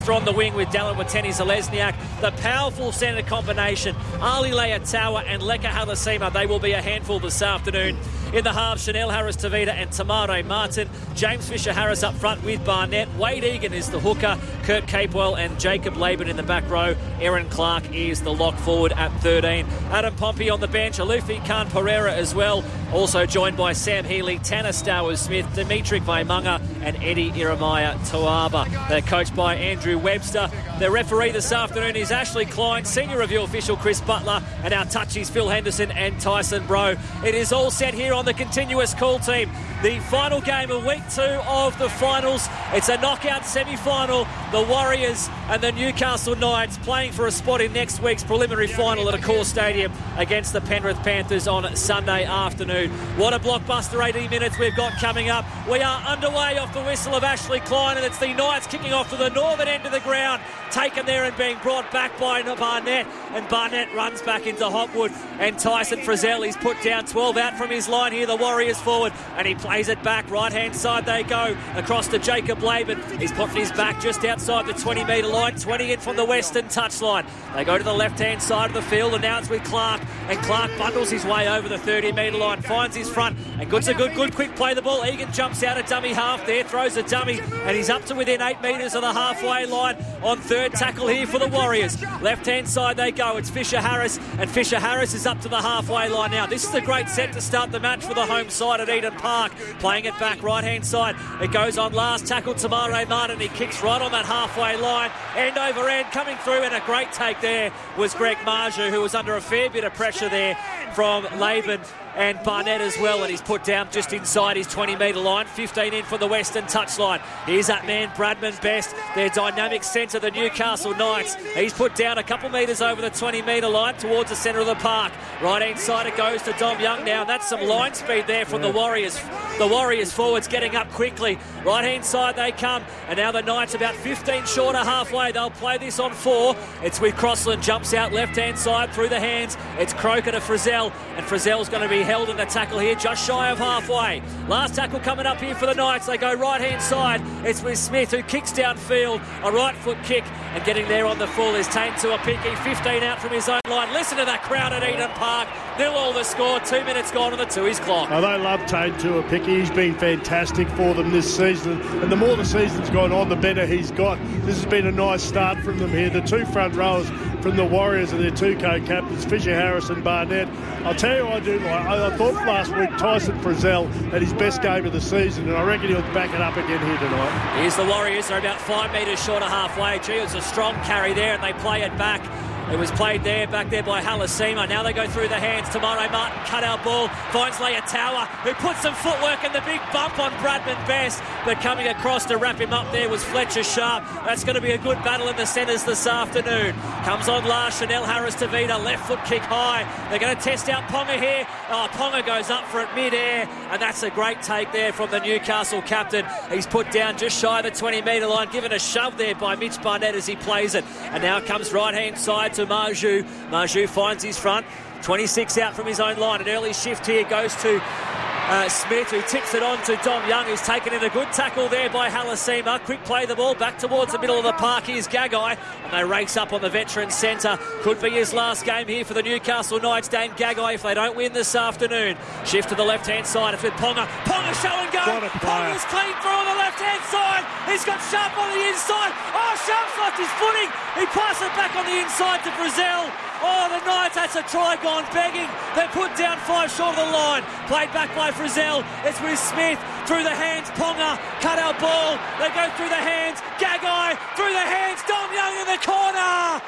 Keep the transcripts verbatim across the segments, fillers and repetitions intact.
on the wing with Dallin Watene-Zelezniak. The powerful centre combination, Ali Leatawa and Leka Halasima, they will be a handful this afternoon. In the half, Chanel Harris-Tavita and Tamare Martin. James Fisher-Harris up front with Barnett. Wade Egan is the hooker. Kurt Capewell and Jacob Laban in the back row. Aaron Clark is the lock forward at thirteen. Adam Pompey on the bench. Alufi Khan Pereira as well. Also joined by Sam Healy, Tanner Stowers-Smith, Dimitri Vaimunga and Eddie Iremaya Toaba. They're coached by Andrew Webster. The referee this afternoon is Ashley Klein, senior review official Chris Butler, and our touchies Phil Henderson and Tyson Bro. It is all set here on the continuous call team. The final game of week two of the finals. It's a knockout semi-final. The Warriors and the Newcastle Knights playing for a spot in next week's preliminary final at Accor Stadium against the Penrith Panthers on Sunday afternoon. What a blockbuster eighty minutes we've got coming up. We are underway off the whistle of Ashley Klein, and it's the Knights kicking off to the northern end of the ground, taken there and being brought back by Barnett, and Barnett runs back into Hopwood, and Tyson Frizzell, he's put down twelve out from his line here, the Warriors forward, and he plays it back, right hand side they go, across to Jacob Laban. He's putting his back just outside the twenty metre line, twenty in from the western touchline. They go to the left hand side of the field, and now it's with Clark, and Clark bundles his way over the thirty metre line, finds his front, and gets a good, good quick play the ball. Egan jumps out a dummy half there, throws a dummy, and he's up to within eight metres of the halfway line on third tackle here for the Warriors. Left hand side they go, it's Fisher-Harris, and Fisher-Harris is up to the halfway line now. This is a great set to start the match for the home side at Eden Park. Playing it back right hand side, it goes on last tackle, Tamare Martin, he kicks right on that halfway line, end over end coming through, and a great take there was Greg Marju, who was under a fair bit of pressure there from Laban and Barnett as well, and he's put down just inside his twenty metre line, fifteen in from the western touchline. Here's that man Bradman Best, their dynamic centre, the Newcastle Knights. He's put down a couple metres over the twenty metre line towards the centre of the park. Right hand side it goes to Dom Young now. That's some line speed there from the Warriors. The Warriors forwards getting up quickly. Right hand side they come, and now the Knights about fifteen short of halfway. They'll play this on four. It's with Crossland, jumps out left hand side through the hands. It's Croker to Frizzell, and Frizzell's going to be held in the tackle here just shy of halfway. Last tackle coming up here for the Knights. They go right hand side. It's with Smith, who kicks downfield, a right foot kick, and getting there on the full is Tane Tuapiki, fifteen out from his own line. Listen to that crowd at Eden Park. Nil all the score, two minutes gone on the Tui's clock. Oh, they love Tane Tuapiki. He's been fantastic for them this season, and the more the season's gone on, the better he's got. This has been a nice start from them here. The two front rowers from the Warriors and their two co-captains, Fisher-Harris and Barnett. I'll tell you what I do like. I, I thought last week Tyson Frizzell had his best game of the season, and I reckon he'll back it up again here tonight. Here's the Warriors. They're about five metres short of halfway. Gee, it was a strong carry there, and they play it back. It was played there, back there by Halasima. Now they go through the hands. Tamare Martin, cut out ball, finds Leatawa, who puts some footwork and the big bump on Bradman Best. But coming across to wrap him up there was Fletcher Sharp. That's going to be a good battle in the centres this afternoon. Comes on last, Chanel Harris-Tavita, left foot kick high. They're going to test out Ponga here. Oh, Ponga goes up for it mid-air, and that's a great take there from the Newcastle captain. He's put down just shy of the twenty metre line, given a shove there by Mitch Barnett as he plays it. And now comes right-hand side to Marju. Marju finds his front. twenty-six out from his own line. An early shift here goes to uh, Smith, who tips it on to Dom Young, who's taken in a good tackle there by Halasima. Quick play the ball back towards the middle of the park. Here's Gagai, and they race up on the veteran centre. Could be his last game here for the Newcastle Knights. Dane Gagai, if they don't win this afternoon. Shift to the left-hand side. It's with Ponga. Ponga show and go. Ponga's clean through on the left-hand side. He's got Sharp on the inside. Oh, Sharp's lost his footing. He passes it back on the inside to Frizzell. Oh, the Knights, that's a try gone begging. They put down five short of the line. Played back by Frizzell. It's with Smith. Through the hands, Ponga. Cut out ball. They go through the hands. Gagai. Through the hands. Dom Young in the corner.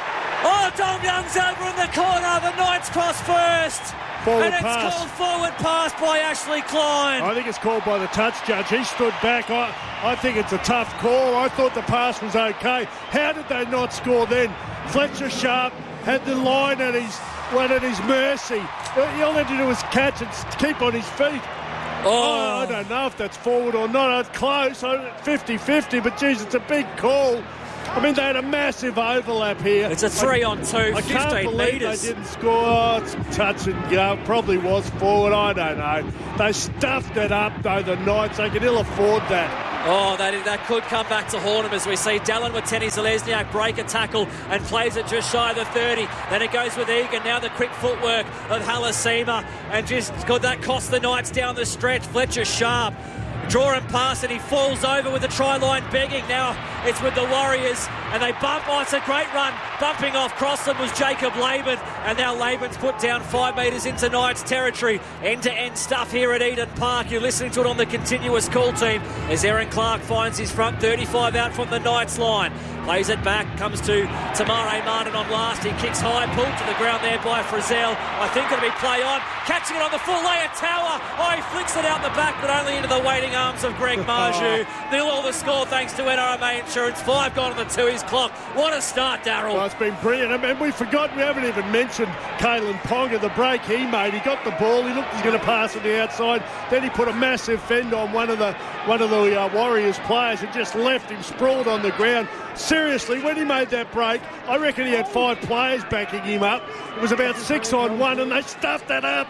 Oh, Dom Young's over in the corner. The Knights cross first. Forward and it's pass. called forward pass by Ashley Klein. I think it's called by the touch judge. He stood back. I, I think it's a tough call. I thought the pass was okay. How did they not score then? Fletcher Sharp had the line at his, well, at his mercy. All he had to do was catch and keep on his feet. Oh. Oh, I don't know if that's forward or not. It's close, fifty-fifty, but geez, it's a big call. I mean, they had a massive overlap here. It's a three on two, I fifteen can't believe metres. they didn't score. Oh, it's touch and go. Probably was forward. I don't know. They stuffed it up, though, the Knights. They can ill afford that. Oh, that, that could come back to haunt him as we see Dallin Watene-Zelezniak break a tackle and plays it just shy of the thirty. Then it goes with Egan. Now the quick footwork of Halasima. And just could that cost the Knights down the stretch? Fletcher Sharp. Draw and pass and he falls over with the try line begging. Now it's with the Warriors and they bump. Oh, it's a great run. Bumping off Crossland was Jacob Laban, and now Laban's put down five metres into Knights territory. End-to-end stuff here at Eden Park. You're listening to it on the continuous call team as Aaron Clark finds his front thirty-five out from the Knights line. Plays it back, comes to Tamare Martin on last. He kicks high, pulled to the ground there by Frizzell. I think it'll be play on. Catching it on the full layer tower. Oh, he flicks it out the back, but only into the waiting arms of Greg Marju. Nil all the score thanks to N R M A Insurance. Five gone on the two-his clock. What a start, Darryl. Well, it's been brilliant. I mean, we forgot, we haven't even mentioned Kalen Ponga, the break he made. He got the ball, he looked he's going to pass on the outside. Then he put a massive fend on one of the one of the uh, Warriors players and just left him sprawled on the ground. Seriously, when he made that break, I reckon he had five players backing him up. It was about six on one, and they stuffed that up.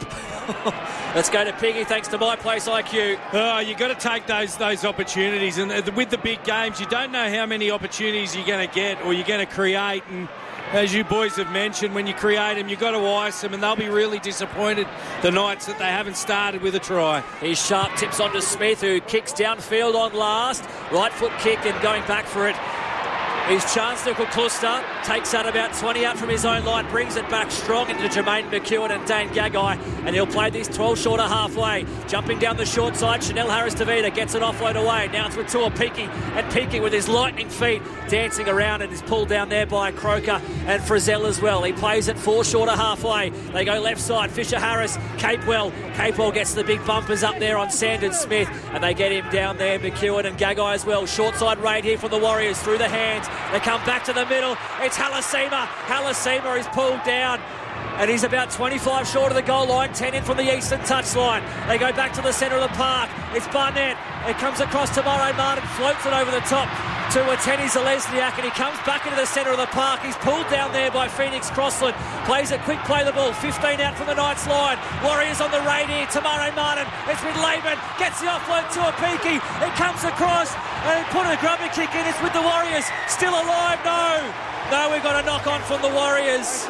Let's go to Piggy, thanks to My Place I Q. Oh, you've got to take those those opportunities. And with the big games, you don't know how many opportunities you're going to get or you're going to create. And as you boys have mentioned, when you create them, you've got to ice them, and they'll be really disappointed, the Knights, that they haven't started with a try. His sharp tips onto Smith, who kicks downfield on last. Right foot kick and going back for it. He's Chancellor Kukusta, takes out about twenty out from his own line, brings it back strong into Jermaine McEwen and Dane Gagai, and he'll play this twelve shorter halfway. Jumping down the short side, Chanel Harris-Tavita gets an offload away. Now it's with Tua Peaky, and Peaky with his lightning feet dancing around and is pulled down there by Croker and Frizzell as well. He plays it four shorter halfway. They go left side, Fisher-Harris, Capewell. Capewell gets the big bumpers up there on Sandon Smith, and they get him down there, McEwen and Gagai as well. Short side raid here from the Warriors through the hands. They come back to the middle. It's Halasima. Halasima is pulled down. And he's about twenty-five short of the goal line, ten in from the eastern touchline. They go back to the centre of the park. It's Barnett. It comes across to Murray Martin, floats it over the top to Watene-Zelezniak, and he comes back into the centre of the park. He's pulled down there by Phoenix Crossland. Plays it quick, play the ball. fifteen out from the Knights line. Warriors on the raid here. Tamare Martin. It's with Laban. Gets the offload to a Peaky. It comes across and put a grubber kick in. It's with the Warriors. Still alive. No. No, we've got a knock on from the Warriors.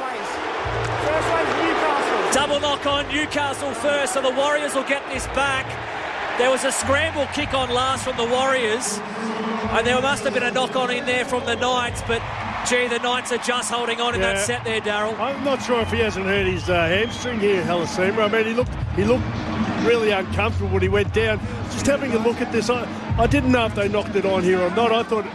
First one, Newcastle. Double knock on Newcastle first, so the Warriors will get this back. There was a scramble kick on last from the Warriors, and there must have been a knock on in there from the Knights, but gee, the Knights are just holding on in yeah. that set there, Darryl. I'm not sure if he hasn't hurt his uh, hamstring here, Halasima. I mean, he looked he looked really uncomfortable when he went down. Just having a look at this, I, I didn't know if they knocked it on here or not. I thought...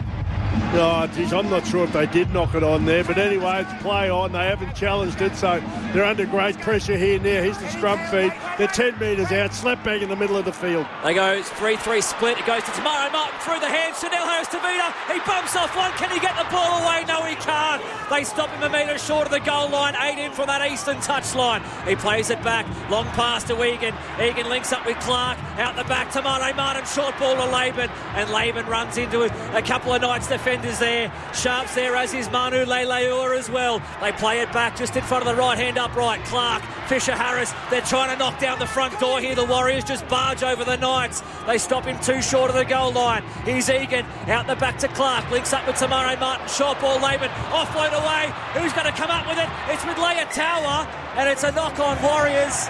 Oh, geez, I'm not sure if they did knock it on there, but anyway, it's play on. They haven't challenged it, so they're under great pressure here now. Here's the scrum feed. They're ten metres out, slap bang in the middle of the field. They go three three split. It goes to Tamare Martin through the hands. Chanel Harris-Tavita. He bumps off one. Can he get the ball away? No, he can't. They stop him a metre short of the goal line. Eight in from that eastern touchline. He plays it back. Long pass to Egan. Egan links up with Clark. Out the back, Tamare Martin. Short ball to Laban. And Laban runs into a couple of Knights defenders there. Sharp's there, as is Manu Leilua as well. They play it back just in front of the right hand upright. Clark, Fisher-Harris. They're trying to knock down the front door here. The Warriors just barge over the Knights. They stop him too short of the goal line. Here's Egan. Out the back to Clark. Links up with Tamare Martin. Short ball, Laban. Offload away. Who's going to come up with it? It's with Leia Tower. And it's a knock on Warriors.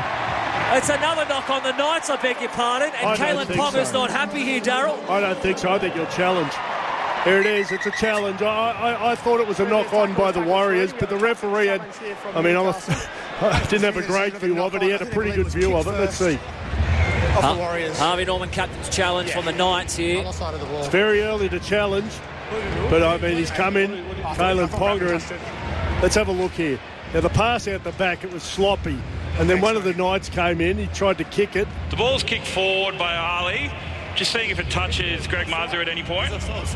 It's another knock on the Knights, I beg your pardon. And Kalen Ponga's so. not happy here, Darryl. I don't think so. I think he'll challenge. Here it is. It's a challenge. I, I, I thought it was a knock on by the Warriors, but the referee had... I mean, I'm a, I didn't have a great view of it. He had a pretty good view of it. Let's see. Off the Warriors. Harvey Norman captain's challenge yeah. from the Knights here. It's very early to challenge, but I mean, he's come in, Kalen Ponga, and let's have a look here. Now, the pass out the back, it was sloppy, and then one of the Knights came in, he tried to kick it. The ball's kicked forward by Ali. Just seeing if it touches Greg Marzu at any point.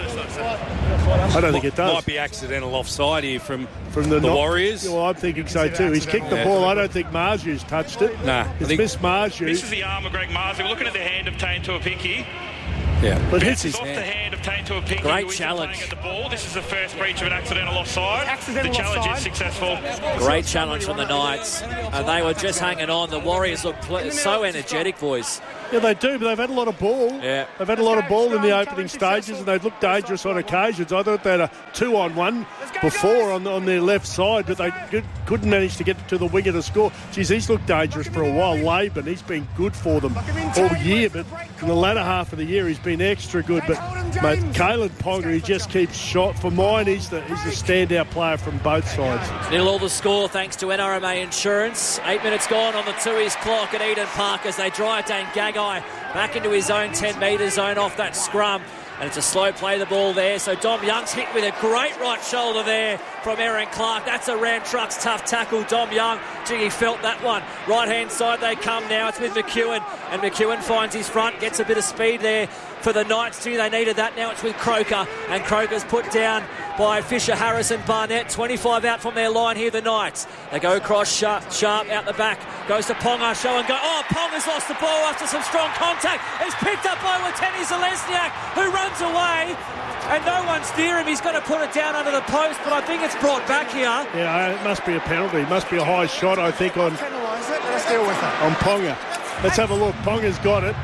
I don't think it does. Might be accidental offside here from, from the, the not, Warriors. Well, I'm thinking so too. He's kicked the yeah. ball. I don't think Marzu's touched it. Nah. It's Miss Marzu. This is the arm of Greg Marzu. We're looking at the hand of Tane Tuapiki. Yeah. But hits his off hand. the hand of Taintua Pinky. Great who isn't challenge. playing at the ball. This is the first breach of an accidental offside. Accidental the challenge offside. is successful. Great challenge from the Knights. And they were just hanging on. The Warriors look pl- so energetic, boys. Yeah, they do, but they've had a lot of ball. Yeah. They've had a lot of ball in the opening stages, and they've looked dangerous on occasions. I thought they had a two-on-one before on, on their left side, but they could, couldn't manage to get to the winger to score. Geez, he's looked dangerous for a while. Laban, he's been good for them all year, but in the latter half of the year, he's been extra good. But, mate, Kalen Ponga, he just keeps shot. For mine, he's the, he's the standout player from both sides. Nil all the score thanks to N R M A Insurance. Eight minutes gone on the Tui's clock at Eden Park as they drive Dane Gagai back into his own ten metre zone off that scrum. And it's a slow play the ball there. So Dom Young's hit with a great right shoulder there from Aaron Clark. That's a Ram Trucks tough tackle. Dom Young, gee, he felt that one. Right-hand side they come now. It's with McEwen. And McEwen finds his front, gets a bit of speed there for the Knights too. They needed that. Now it's with Croker. And Croker's put down by Fisher, Harris and Barnett. twenty-five out from their line here, the Knights. They go across Sharp, Sharp out the back. Goes to Ponga, show and go. Oh, Ponga's lost the ball after some strong contact. It's picked up by Watene Zelezniak, who runs away. And no one's near him. He's going to put it down under the post, but I think it's brought back here. Yeah, it must be a penalty. It must be a high shot, I think, on, Penalise it. Let's deal with it. on Ponga. Let's have a look. Ponga's got it.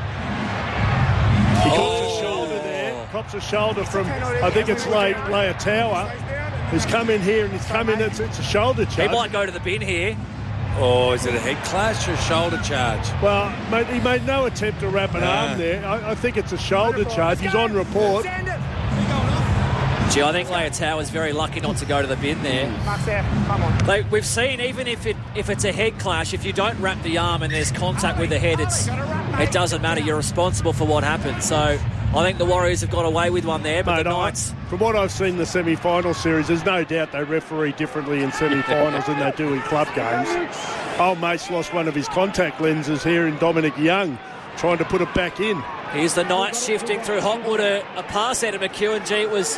He cops Oh. a shoulder there. Cops a shoulder from, I think it's Lay, Leia Tower. He's come in here and he's come in. It's, it's a shoulder He charge. might go to the bin here. Or is it a head clash or a shoulder charge? Well, mate, he made no attempt to wrap an No. arm there. I, I think it's a shoulder charge. He's on report. Stand it. Gee, I think Leia Tower's very lucky not to go to the bin there. Mark's there. Come on. They, we've seen, even if it if it's a head clash, if you don't wrap the arm and there's contact with the head, it's it doesn't matter. You're responsible for what happened. So I think the Warriors have got away with one there, but Mate, the I- Knights... from what I've seen in the semi-final series, there's no doubt they referee differently in semi-finals than they do in club games. Old mate's lost one of his contact lenses here in Dominic Young, trying to put it back in. Here's the Knights shifting through Hotwood. A, a pass out of McEwen. Gee, it was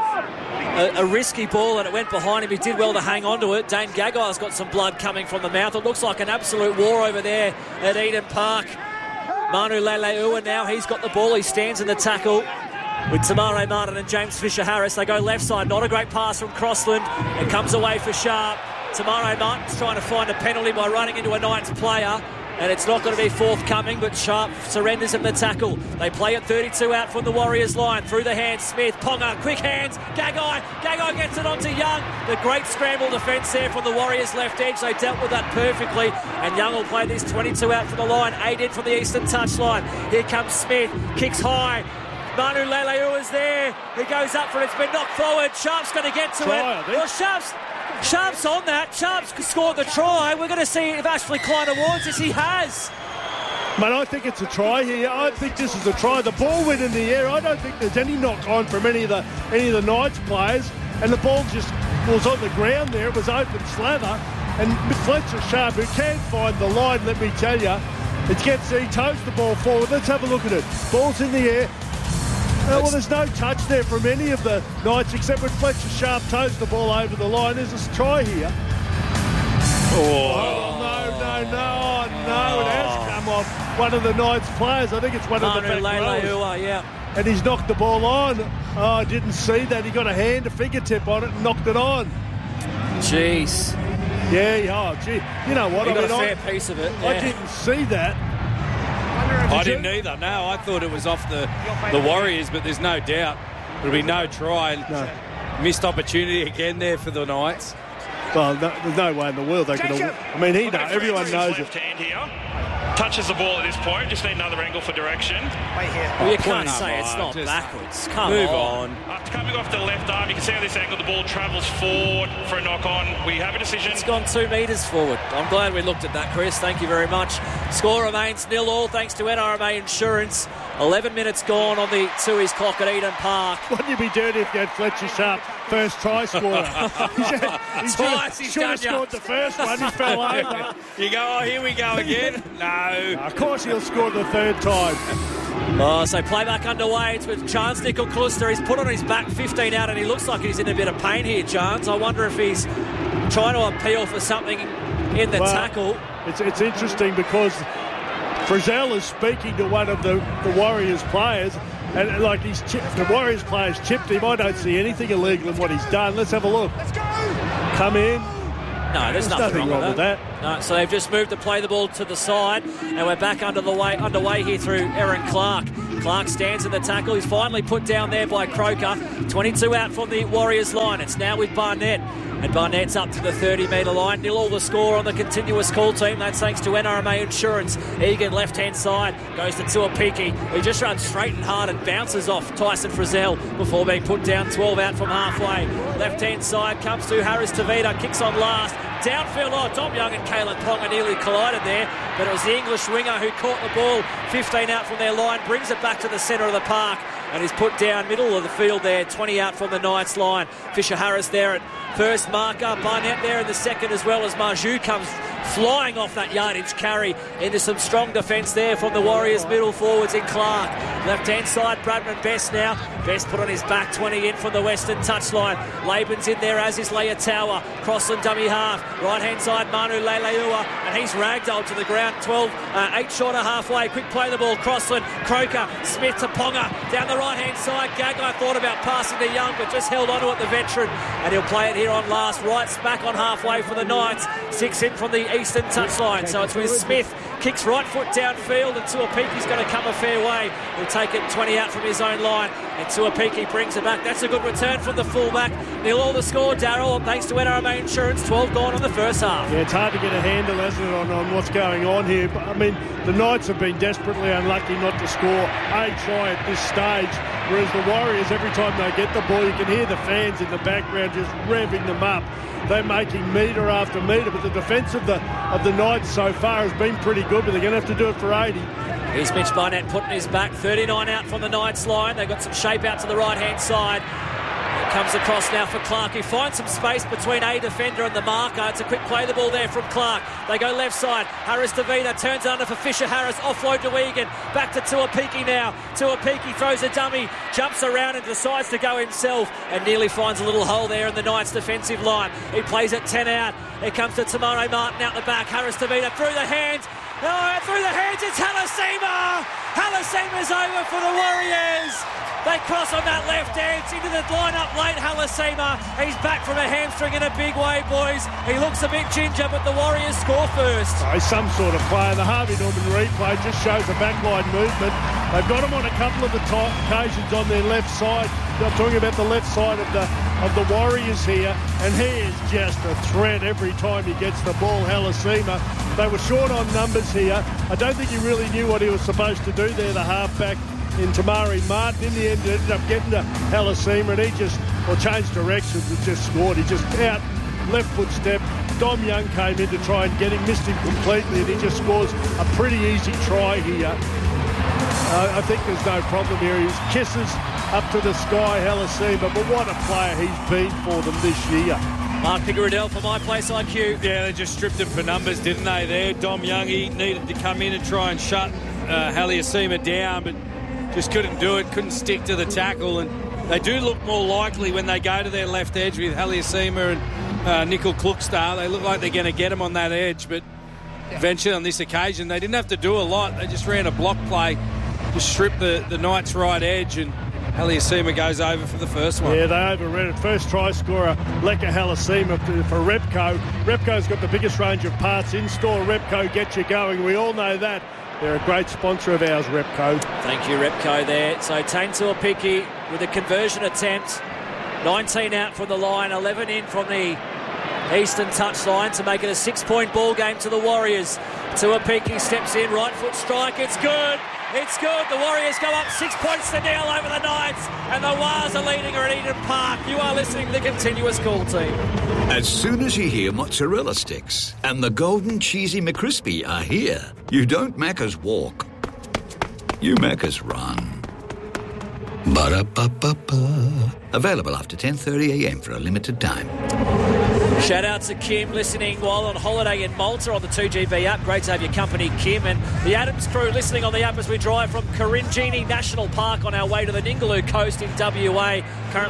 a, a risky ball and it went behind him. He did well to hang on to it. Dane Gagai's got some blood coming from the mouth. It looks like an absolute war over there at Eden Park. Manu Leleua now, he's got the ball. He stands in the tackle with Tamare Martin and James Fisher-Harris. They go left side. Not a great pass from Crossland. It comes away for Sharp. Tamare Martin's trying to find a penalty by running into a Knights player. And it's not going to be forthcoming, but Sharp surrenders in the tackle. They play at thirty-two out from the Warriors line. Through the hands, Smith, Ponga, quick hands, Gagai. Gagai gets it onto Young. The great scramble defence there from the Warriors left edge. They dealt with that perfectly. And Young will play this twenty-two out from the line. Eight in from the eastern touchline. Here comes Smith, kicks high. Manu Leleua is there. He goes up for it. It's been knocked forward. Sharp's going to get to Try, I it. think. Well, Sharp's... Sharp's on that. Sharp's scored the try. We're going to see if Ashley Klein awards this. He has. Mate, I think it's a try here. I think this is a try. The ball went in the air. I don't think there's any knock on from any of the any of the Knights players. And the ball just was on the ground there. It was open slather. And Fletcher Sharp, who can find the line, let me tell you, it gets he toes the ball forward. Let's have a look at it. Ball's in the air. Uh, well, there's no touch there from any of the Knights except when Fletcher Sharp toes the ball over the line. There's a try here. Oh, oh no, no, no, oh, no. It has come off one of the Knights players. I think it's one Manu of the back rowers. Leleua, yeah. And he's knocked the ball on. Oh, I didn't see that. He got a hand, a fingertip on it and knocked it on. Jeez. Yeah, oh, gee. You know what? He I got mean, a I, fair piece of it. I Yeah. didn't see that. I didn't either. No, I thought it was off the, the Warriors, but there's no doubt there'll be no try. No. Missed opportunity again there for the Knights. Well, no, there's no way in the world they could have. I mean, he know, Okay, everyone Frederick's knows it. left hand here. Touches the ball at this point. Just need another angle for direction. Wait here. Well, you Oh, can't come say it's on, not just backwards. Come Move on. on. After coming off the left arm, you can see how this angle the ball travels forward for a knock on. We have a decision. It's gone two metres forward. I'm glad we looked at that, Chris. Thank you very much. Score remains nil all thanks to N R M A Insurance. eleven minutes gone on the Tui's clock at Eden Park. Wouldn't you be doing if you had Fletcher Sharp first try scorer? he should, he should, Twice he's should have done ya. scored the first one. He fell over. You go, oh, here we go again. No. Of course he'll score the third time. Oh, so playback underway. It's with Chance Nickel Cluster. He's put on his back fifteen out and he looks like he's in a bit of pain here, Chance. I wonder if he's trying to appeal for something in the Well, tackle. It's, it's interesting because Frizzell is speaking to one of the, the Warriors players And like he's chipped, the Warriors players chipped him. I don't see anything illegal in what he's done. Let's have a look. Let's go. Come in. No, there's, there's nothing, nothing wrong, wrong with that. that. No, so they've just moved to play the ball to the side, and we're back under the way, underway here through Aaron Clark. Clark stands in the tackle. He's finally put down there by Croker. twenty-two out from the Warriors line. It's now with Barnett. And Barnett's up to the thirty metre line. Nil all the score on the continuous call team. That's thanks to N R M A Insurance. Egan left-hand side goes to Tuapiki. He just runs straight and hard and bounces off Tyson Frizzell before being put down twelve out from halfway. Left-hand side comes to Harris Tavita. Kicks on last. Downfield, oh, Dom Young and Kalen Ponga nearly collided there, but it was the English winger who caught the ball fifteen out from their line, brings it back to the centre of the park, and is put down middle of the field there, twenty out from the Knights line. Fisher Harris there at first marker, Barnett there in the second, as well as Marju comes flying off that yardage carry into some strong defence there from the Warriors middle forwards in Clark. Left-hand side, Bradman Best now. Best put on his back, twenty in from the western touchline. Laban's in there, as is Leia Tower. Crossland dummy half. Right-hand side, Manu Leleua, and he's ragdolled to the ground. twelve, uh, eight short of halfway. Quick play the ball. Crossland, Croker, Smith to Ponga. Down the right-hand side, Gagai thought about passing to Young, but just held onto it, the veteran. And he'll play it here on last. Wright's back on halfway for the Knights. Six in from the eastern touchline. So it's with Smith. Kicks right foot downfield, and Tuapiki's going to come a fair way. He'll take it twenty out from his own line, and Tuapiki brings it back. That's a good return from the fullback. Nil all the score, Darryl, thanks to N R M A Insurance. twelve gone on the first half. Yeah, it's hard to get a handle, isn't it, on, on what's going on here. But, I mean, the Knights have been desperately unlucky not to score a try at this stage, whereas the Warriors, every time they get the ball, you can hear the fans in the background just revving them up. They're making metre after metre, but the defence of the of the Knights so far has been pretty good, but they're going to have to do it for eighty. Here's Mitch Barnett putting his back. thirty-nine out from the Knights line. They've got some shape out to the right-hand side. It comes across now for Clark. He finds some space between a defender and the marker. It's a quick play the ball there from Clark. They go left side. Harris Davida turns under for Fisher Harris. Offload to Egan. Back to Tuapiki now. Tuapiki throws a dummy, jumps around and decides to go himself, and nearly finds a little hole there in the Knights defensive line. He plays it ten out. It comes to Tamare Martin out the back. Harris Davida through the hands. Oh, through the hands, it's Halasima! Halasima's over for the Warriors! They cross on that left edge into the line-up late, Halasima. He's back from a hamstring in a big way, boys. He looks a bit ginger, but the Warriors score first. Oh, he's some sort of player. The Harvey Norman replay just shows a backline movement. They've got him on a couple of the t- occasions on their left side. I'm talking about the left side of the of the Warriors here, and he is just a threat every time he gets the ball, Halasima. They were short on numbers here. I don't think he really knew what he was supposed to do there, the halfback in Tamari Martin. In the end, he ended up getting to Halasima, and he just, well, changed directions and just scored. He just out, left foot step. Dom Young came in to try and get him, missed him completely, and he just scores a pretty easy try here. Uh, I think there's no problem here. He kisses up to the sky, Halasima, but what a player he's been for them this year. Mark Picaridel for My Place I Q. Yeah, they just stripped him for numbers, didn't they, there? Dom Young, he needed to come in and try and shut uh, Halasima down, but just couldn't do it, couldn't stick to the tackle, and they do look more likely when they go to their left edge with Halasima and uh, Nickel Klukstar. They look like they're going to get him on that edge, but eventually on this occasion they didn't have to do a lot. They just ran a block play, just stripped the, the Knights' right edge, and Halasima goes over for the first one. Yeah, they overran it. First try scorer, Leka Halasima for Repco. Repco's got the biggest range of parts in store. Repco gets you going. We all know that. They're a great sponsor of ours, Repco. Thank you, Repco there. So Tane Tuapiki with a conversion attempt. nineteen out from the line, eleven in from the eastern touchline to make it a six-point ball game to the Warriors. Tuapiki steps in, right foot strike. It's good. It's good. The Warriors go up six points to nil over the Knights, and the Wars are leading her at Eden Park. You are listening to the Continuous Call Team. As soon as you hear mozzarella sticks and the golden cheesy McCrispy are here, you don't Macca's walk, you Macca's run. Ba-da-ba-ba-ba. Available after ten thirty a m for a limited time. Shout out to Kim listening while on holiday in Malta on the two G B app. Great to have your company, Kim. And the Adams crew listening on the app as we drive from Karinjini National Park on our way to the Ningaloo coast in W A. Currently doing a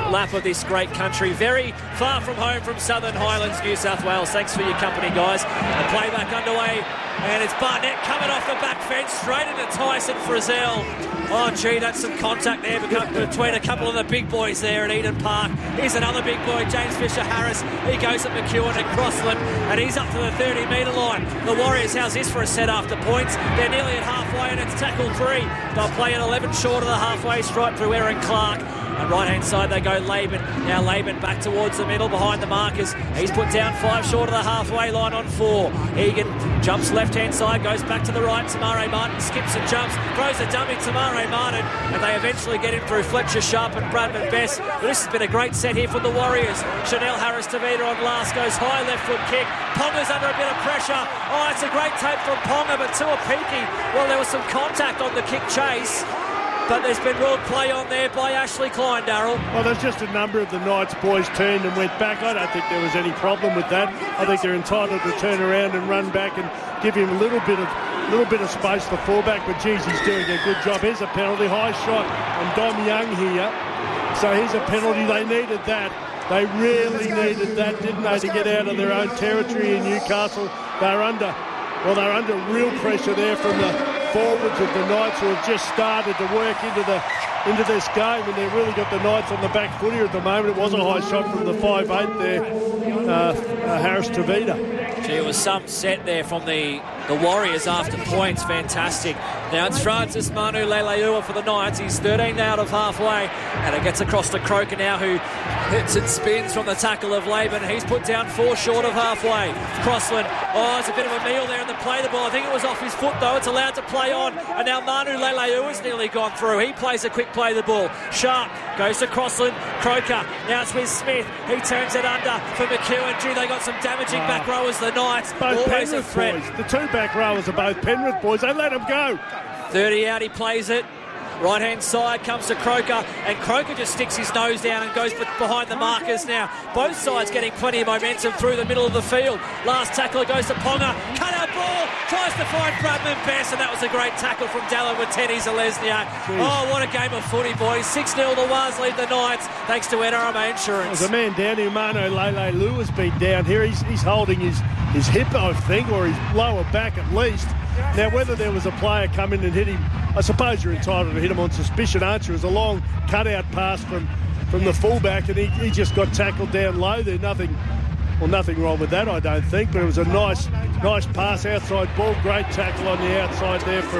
lap of this great country. Very far from home from Southern Highlands, New South Wales. Thanks for your company, guys. The playback underway, and it's Barnett coming off the back fence straight into Tyson Frizzell. Oh, gee, that's some contact there between a couple of the big boys there at Eden Park. Here's another big boy, James Fisher-Harris. He goes at McEwen and Crossland, and he's up to the thirty metre line. The Warriors, how's this for a set after points? They're nearly at halfway, and it's tackle three. They'll play at eleven short of the halfway stripe through Aaron Clark. And right-hand side, they go Laban. Now Laban back towards the middle behind the markers. He's put down five short of the halfway line on four. Egan jumps left-hand side, goes back to the right. Tamare Martin skips and jumps, throws a dummy, Tamare Martin, and they eventually get him through Fletcher Sharp and Bradman Best. But this has been a great set here for the Warriors. Chanel Harris-Tavita on last, goes high left-foot kick. Ponga's under a bit of pressure. Oh, it's a great tape from Ponga, but Tuapiki, well, there was some contact on the kick chase. But there's been real play on there by Ashley Klein, Darryl. Well, there's just a number of the Knights boys turned and went back. I don't think there was any problem with that. I think they're entitled to turn around and run back and give him a little bit of little bit of space for fullback. But, geez, he's doing a good job. Here's a penalty. High shot on Dom Young here. So here's a penalty. They needed that. They really needed that, didn't they, to get out of their own territory in Newcastle. They're under, well, they're under real pressure there from the forwards of the Knights, who have just started to work into the into this game, and they've really got the Knights on the back foot here at the moment. It was a high shot from the five eight there, uh, uh, Harris-Tavita. Gee, it was some set there from the, the Warriors after points. Fantastic. Now it's Francis Manu Leleua for the Knights. He's thirteen out of halfway, and it gets across to Croker now, who hits and spins from the tackle of Laban. He's put down four short of halfway. Crossland, oh, it's a bit of a meal there in the play the ball. I think it was off his foot, though. It's allowed to play on, and now Manu Leleua's nearly gone through. He plays a quick play the ball. Sharp goes to Crossland. Croker, now it's with Smith. He turns it under for McEwen. Gee, they got some damaging wow. back rowers, the Knights. Both Always Penrith a threat. boys. The two back rowers are both Penrith boys. They let them go. thirty out, he plays it. Right-hand side comes to Croker, and Croker just sticks his nose down and goes behind the markers now. Both sides getting plenty of momentum through the middle of the field. Last tackler goes to Ponga. Cut out ball, tries to find Bradman Best, and that was a great tackle from Dallin Watene-Zelezniak. Oh, what a game of footy, boys. six nil the Wars lead the Knights, thanks to N R M A Insurance. There's a man down here, Mano Leleua has been down here. He's, he's holding his, his hip, I think, or his lower back at least. Now, whether there was a player come in and hit him, I suppose you're entitled to hit him on suspicion, aren't you? It was a long cutout pass from, from the fullback, and he, he just got tackled down low there. Nothing, well, nothing wrong with that, I don't think, but it was a nice nice pass, outside ball. Great tackle on the outside there from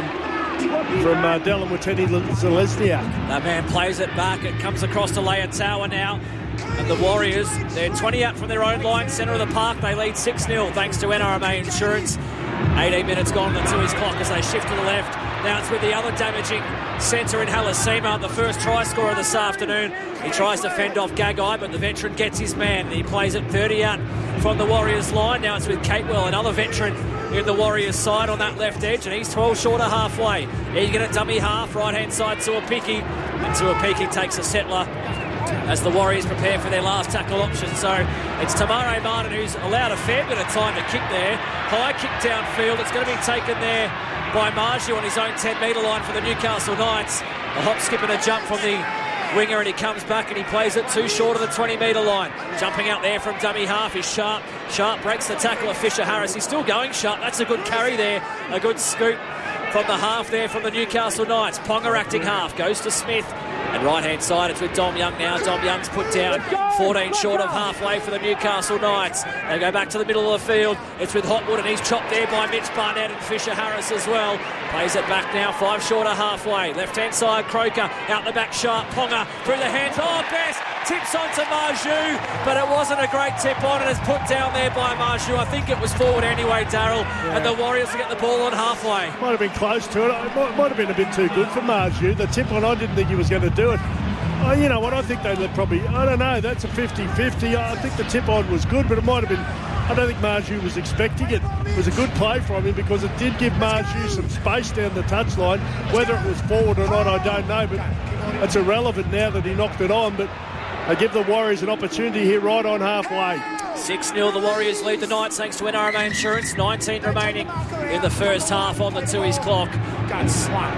from uh, Dallin Watene-Zelezniak. That man plays it back. It comes across to Leotawa now. And the Warriors, they're twenty out from their own line, centre of the park. They lead six nil thanks to N R M A Insurance. eighteen minutes gone to his clock as they shift to the left. Now it's with the other damaging centre in Halasima, the first try scorer this afternoon. He tries to fend off Gagai, but the veteran gets his man. He plays it thirty out from the Warriors line. Now it's with Catewell, another veteran in the Warriors side on that left edge, and he's twelve short of halfway. Egan at dummy half, right-hand side Tuapiki, and Tuapiki takes a settler as the Warriors prepare for their last tackle option. So it's Tamare Martin who's allowed a fair bit of time to kick there. High kick downfield. It's going to be taken there by Marju on his own ten metre line for the Newcastle Knights. A hop, skip and a jump from the winger, and he comes back and he plays it too short of the twenty metre line. Jumping out there from dummy half is Sharp. Sharp breaks the tackle of Fisher-Harris. He's still going, Sharp. That's a good carry there. A good scoot from the half there from the Newcastle Knights. Ponga acting half. Goes to Smith. And right-hand side, it's with Dom Young now. Dom Young's put down fourteen short of halfway for the Newcastle Knights. They go back to the middle of the field. It's with Hotwood, and he's chopped there by Mitch Barnett and Fisher-Harris as well. Plays it back now, five short of halfway. Left-hand side, Croker. Out the back, Sharp. Ponga through the hands. Oh, Best tips onto Marju, but it wasn't a great tip on, and it's put down there by Marju. I think it was forward anyway, Darryl. Yeah. And the Warriors will get the ball on halfway. Might have been close to it. It might, might have been a bit too good for Marju. The tip on, I didn't think he was going to do it. Oh, you know what, I think they probably, I don't know, that's a fifty-fifty. I think the tip-on was good, but it might have been, I don't think Marju was expecting it. It was a good play from him because it did give Marju some space down the touchline. Whether it was forward or not, I don't know, but it's irrelevant now that he knocked it on. But they give the Warriors an opportunity here right on halfway. six nil the Warriors lead the Knights thanks to N R M A Insurance. nineteen remaining in the first half on the Tooheys clock. It's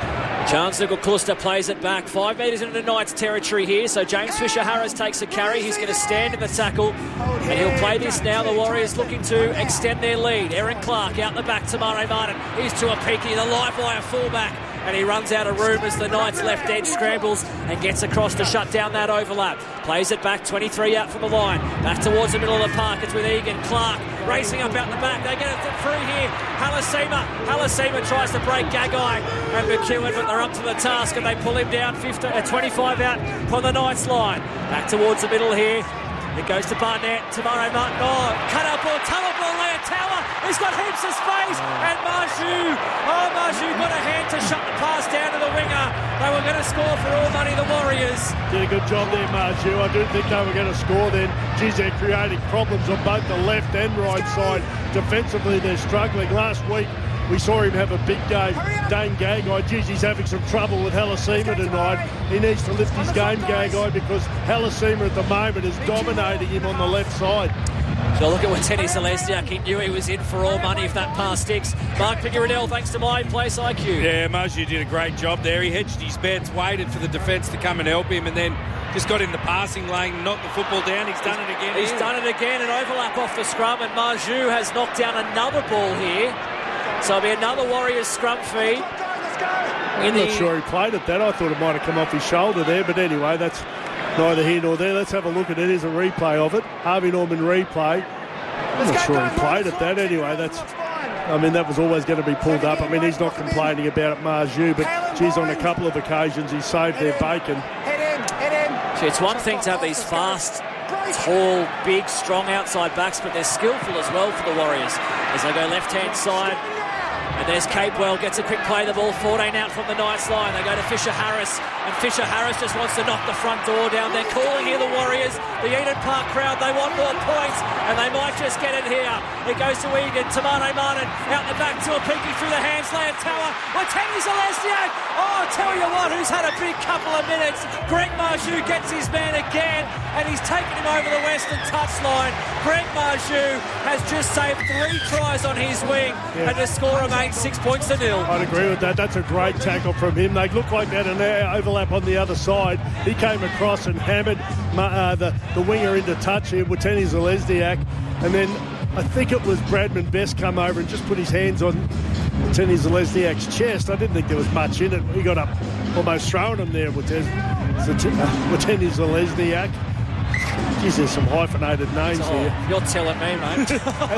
Charles Nicol-Cluster plays it back. Five metres into the Knights' territory here. So James Fisher-Harris takes a carry. He's going to stand in the tackle. And he'll play this now. The Warriors looking to extend their lead. Aaron Clark out the back. Tamare Martin. He's to a Peaky, the live wire fullback. And he runs out of room as the Knights' left edge scrambles and gets across to shut down that overlap. Plays it back, twenty-three out from the line. Back towards the middle of the park. It's with Egan. Clark racing up out the back. They get it through here. Halasima. Halasima tries to break Gagai and McEwen, but they're up to the task and they pull him down. fifty, uh, twenty-five out from the Knights line. Back towards the middle here. It goes to Barnett. Tamare Martin. Oh, cut up ball. Tunnel ball. Leia Tower. He's got heaps of space. And Marju. Oh, Marju got a hand to shut the pass down to the winger. They were going to score for all money, the Warriors. Did a good job there, Marju. I do think they were going to score then. Geez, they're creating problems on both the left and right side. Defensively, they're struggling. Last week, we saw him have a big game. Dane Gagai, geez, he's having some trouble with Halasima tonight. He needs to lift his game, Gagai, because Halasima at the moment is dominating him on the left side. So look at Watene Zelezniak. He knew he was in for all money if that pass sticks. Mark Pickeriddell, thanks to My Place I Q. Yeah, Marju did a great job there. He hedged his bets, waited for the defence to come and help him, and then just got in the passing lane, knocked the football down. He's done it again. He's here. done it again. An overlap off the scrum, and Marju has knocked down another ball here. So it'll be another Warriors scrum feed. I'm not sure he played at that. I thought it might have come off his shoulder there, but anyway, that's neither here nor there. Let's have a look at it. Here's a replay of it. Harvey Norman replay. I'm not sure he played at that anyway. That's, I mean, that was always going to be pulled up. I mean, he's not complaining about it, Marju, but geez, on a couple of occasions he saved their bacon. See, it's one thing to have these fast, tall, big, strong outside backs, but they're skillful as well for the Warriors as they go left-hand side. And there's Capewell, gets a quick play, the ball fourteen out from the Knights line. They go to Fisher-Harris, and Fisher-Harris just wants to knock the front door down. They're calling here the Warriors, the Eden Park crowd, they want more points, and they might just get it here. It goes to Egan, Tamare Martin, out the back to a Peaky through the hands, Leia Tower, Watene Zelezniak. Oh, I'll tell you what, who's had a big couple of minutes. Greg Marju gets his man again, and he's taken him over the western touchline. Greg Marju has just saved three tries on his wing, yeah. And the score remains six points to nil. I'd agree with that. That's a great tackle from him. They look like they had an overlap on the other side. He came across and hammered uh, the, the winger into touch here, Watene Zelezniak. And then I think it was Bradman Best come over and just put his hands on Watene Zelezniak's chest. I didn't think there was much in it. He got up almost throwing him there, Watene Zelezniak. Geez, there's some hyphenated names oh, here. You're telling me, mate.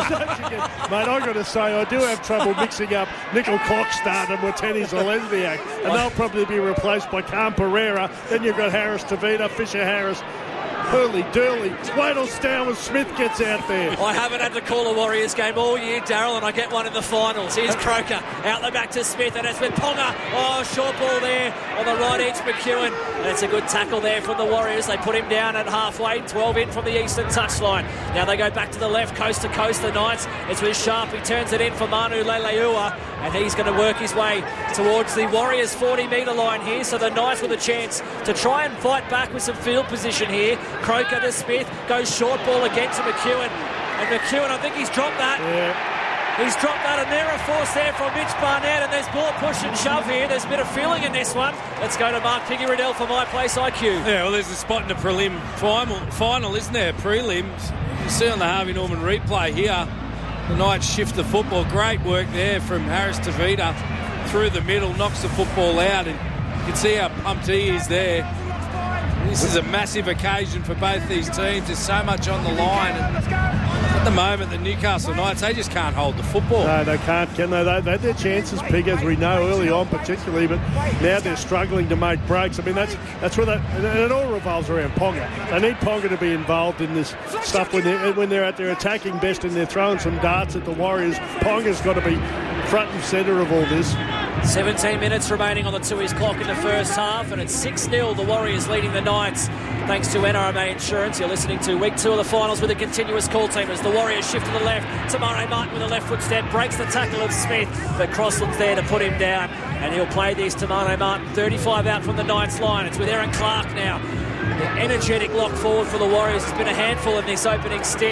Mate, I've got to say, I do have trouble mixing up Nicol-Cluster and Watene Zelezniak, and they'll probably be replaced by Cam Pereira. Then you've got Harris Tavita, Fisher-Harris, Hurley, Durley. Wait till Stowers Smith gets out there. I haven't had to call a Warriors game all year, Daryl, and I get one in the finals. Here's Croker out the back to Smith, and it's with Ponga. Oh, short ball there on the right edge, McEwen. And it's a good tackle there from the Warriors. They put him down at halfway, twelve in from the eastern touchline. Now they go back to the left, coast to coast, the Knights. It's with Sharp. He turns it in for Manu Leleua, and he's going to work his way towards the Warriors' forty metre line here. So the Knights with a chance to try and fight back with some field position here. Croker to Smith, goes short ball again to McEwen. And McEwen, I think he's dropped that. Yeah. He's dropped that, and there a force there from Mitch Barnett, and there's more push and shove here. There's a bit of feeling in this one. Let's go to Mark Pickeriddell for My Place I Q. Yeah, well, there's a spot in the prelim final, final isn't there? Prelims. You see on the Harvey Norman replay here, the Knights shift the football. Great work there from Harris Tavita through the middle, knocks the football out, and you can see how pumped he is there. This is a massive occasion for both these teams. There's so much on the line. And at the moment, the Newcastle Knights, they just can't hold the football. No, they can't, can they? They've had their chances, Pig, as we know, early on particularly, but now they're struggling to make breaks. I mean, that's that's where that, and it all revolves around Ponga. They need Ponga to be involved in this stuff when they're, when they're out there attacking best and they're throwing some darts at the Warriors. Ponga's got to be front and centre of all this. seventeen minutes remaining on the Tui's clock in the first half, and it's six nil, the Warriors leading the Knights, thanks to N R M A Insurance. You're listening to week two of the finals with a continuous call team as the Warriors shift to the left. Tamare Martin with a left foot step, breaks the tackle of Smith, but Crossland's there to put him down, and he'll play this. Tamare Martin, thirty-five out from the Knights line. It's with Aaron Clark now. The energetic lock forward for the Warriors has been a handful in this opening stint.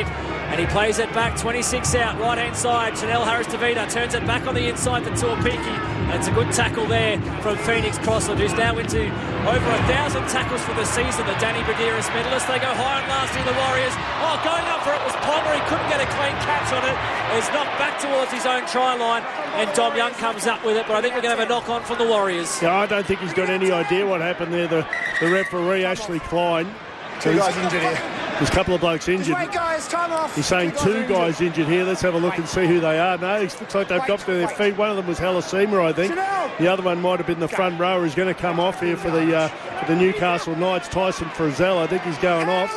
And he plays it back, twenty-six out, right-hand side. Chanel Harris-Tavita turns it back on the inside to Tuapiki. And it's a good tackle there from Phoenix Crossland, who's now into over a thousand tackles for the season, the Danny Badiris medalist. They go high and lasting, the Warriors. Oh, going up for it was Ponga. He couldn't get a clean catch on it. It's knocked back towards his own try line, and Dom Young comes up with it. But I think we're going to have a knock-on from the Warriors. Yeah, I don't think he's got any idea what happened there. The, the referee, Ashley Klein. Two guys injured here. There's a couple of blokes injured. Wait, guys, time off. He's saying two, two guys injured here. Let's have a look and see who they are. No, it looks like they've got to their feet. One of them was Halasima, I think. The other one might have been the front rower who's going to come off here for the uh, for the Newcastle Knights. Tyson Frizzell, I think he's going off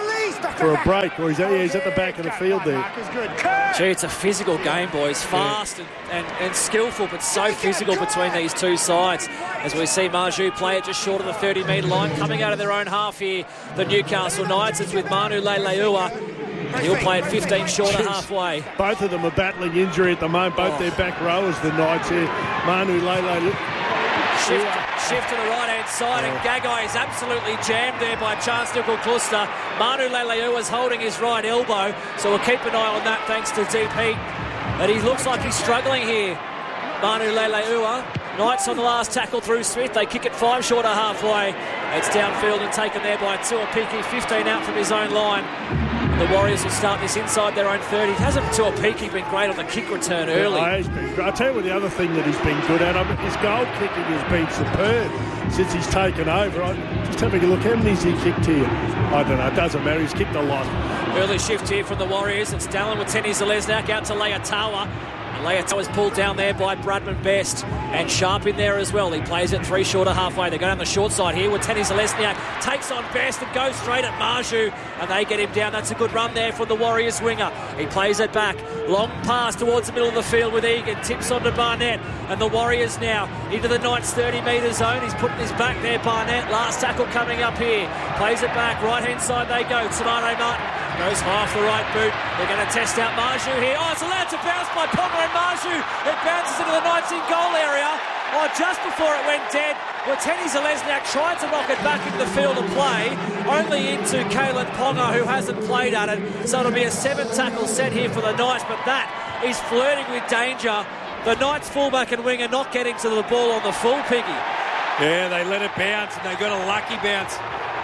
for a break. Or he's at, yeah, he's at the back of the field there. Gee, it's a physical game, boys. Fast and, and, and skillful, but so physical between these two sides. As we see Marju play it just short of the thirty metre line. Coming out of their own half here, the Newcastle Knights. It's with Manu Leilua. He'll play it fifteen short of halfway. Both of them are battling injury at the moment. Both oh. their back rowers, the Knights here. Manu Leilua. Shift, shift to the right-hand side, and Gagai is absolutely jammed there by Chance Nicol-Cluster. Manu Leilua is holding his right elbow, so we'll keep an eye on that thanks to Deep Heat. But he looks like he's struggling here, Manu Leilua. Knights on the last tackle through Smith. They kick it five short of halfway. It's downfield and taken there by Tuapiki, fifteen out from his own line. The Warriors will start this inside their own thirty. Hasn't Tuapiki been great on the kick return early? Yeah, he's been, I'll tell you what the other thing that he's been good at, I mean, his goal kicking has been superb since he's taken over. I, just having a look, how many has he kicked here? I don't know, it doesn't matter, he's kicked a lot. Early shift here from the Warriors. It's Dallin with Tenny Zalesnak out to Leotawa. Leotawa's pulled down there by Bradman Best, and Sharp in there as well. He plays it three short of halfway. They go down the short side here with Tenny Zalesniak. Takes on Best and goes straight at Marju, and they get him down. That's a good run there for the Warriors winger. He plays it back. Long pass towards the middle of the field with Egan. Tips onto Barnett, and the Warriors now into the Knights thirty metre zone. He's putting his back there, Barnett. Last tackle coming up here. Plays it back. Right-hand side they go. Tamano Martin goes half the right boot. They're going to test out Marju here. Oh, it's allowed to bounce by Ponga and Marju. It bounces into the Knights in goal area. Oh, just before it went dead, Wateni Zalesniak tried to knock it back into the field of play, only into Kalen Ponga, who hasn't played at it. So it'll be a seven-tackle set here for the Knights, but that is flirting with danger. The Knights fullback and winger not getting to the ball on the full, Piggy. Yeah, they let it bounce, and they got a lucky bounce.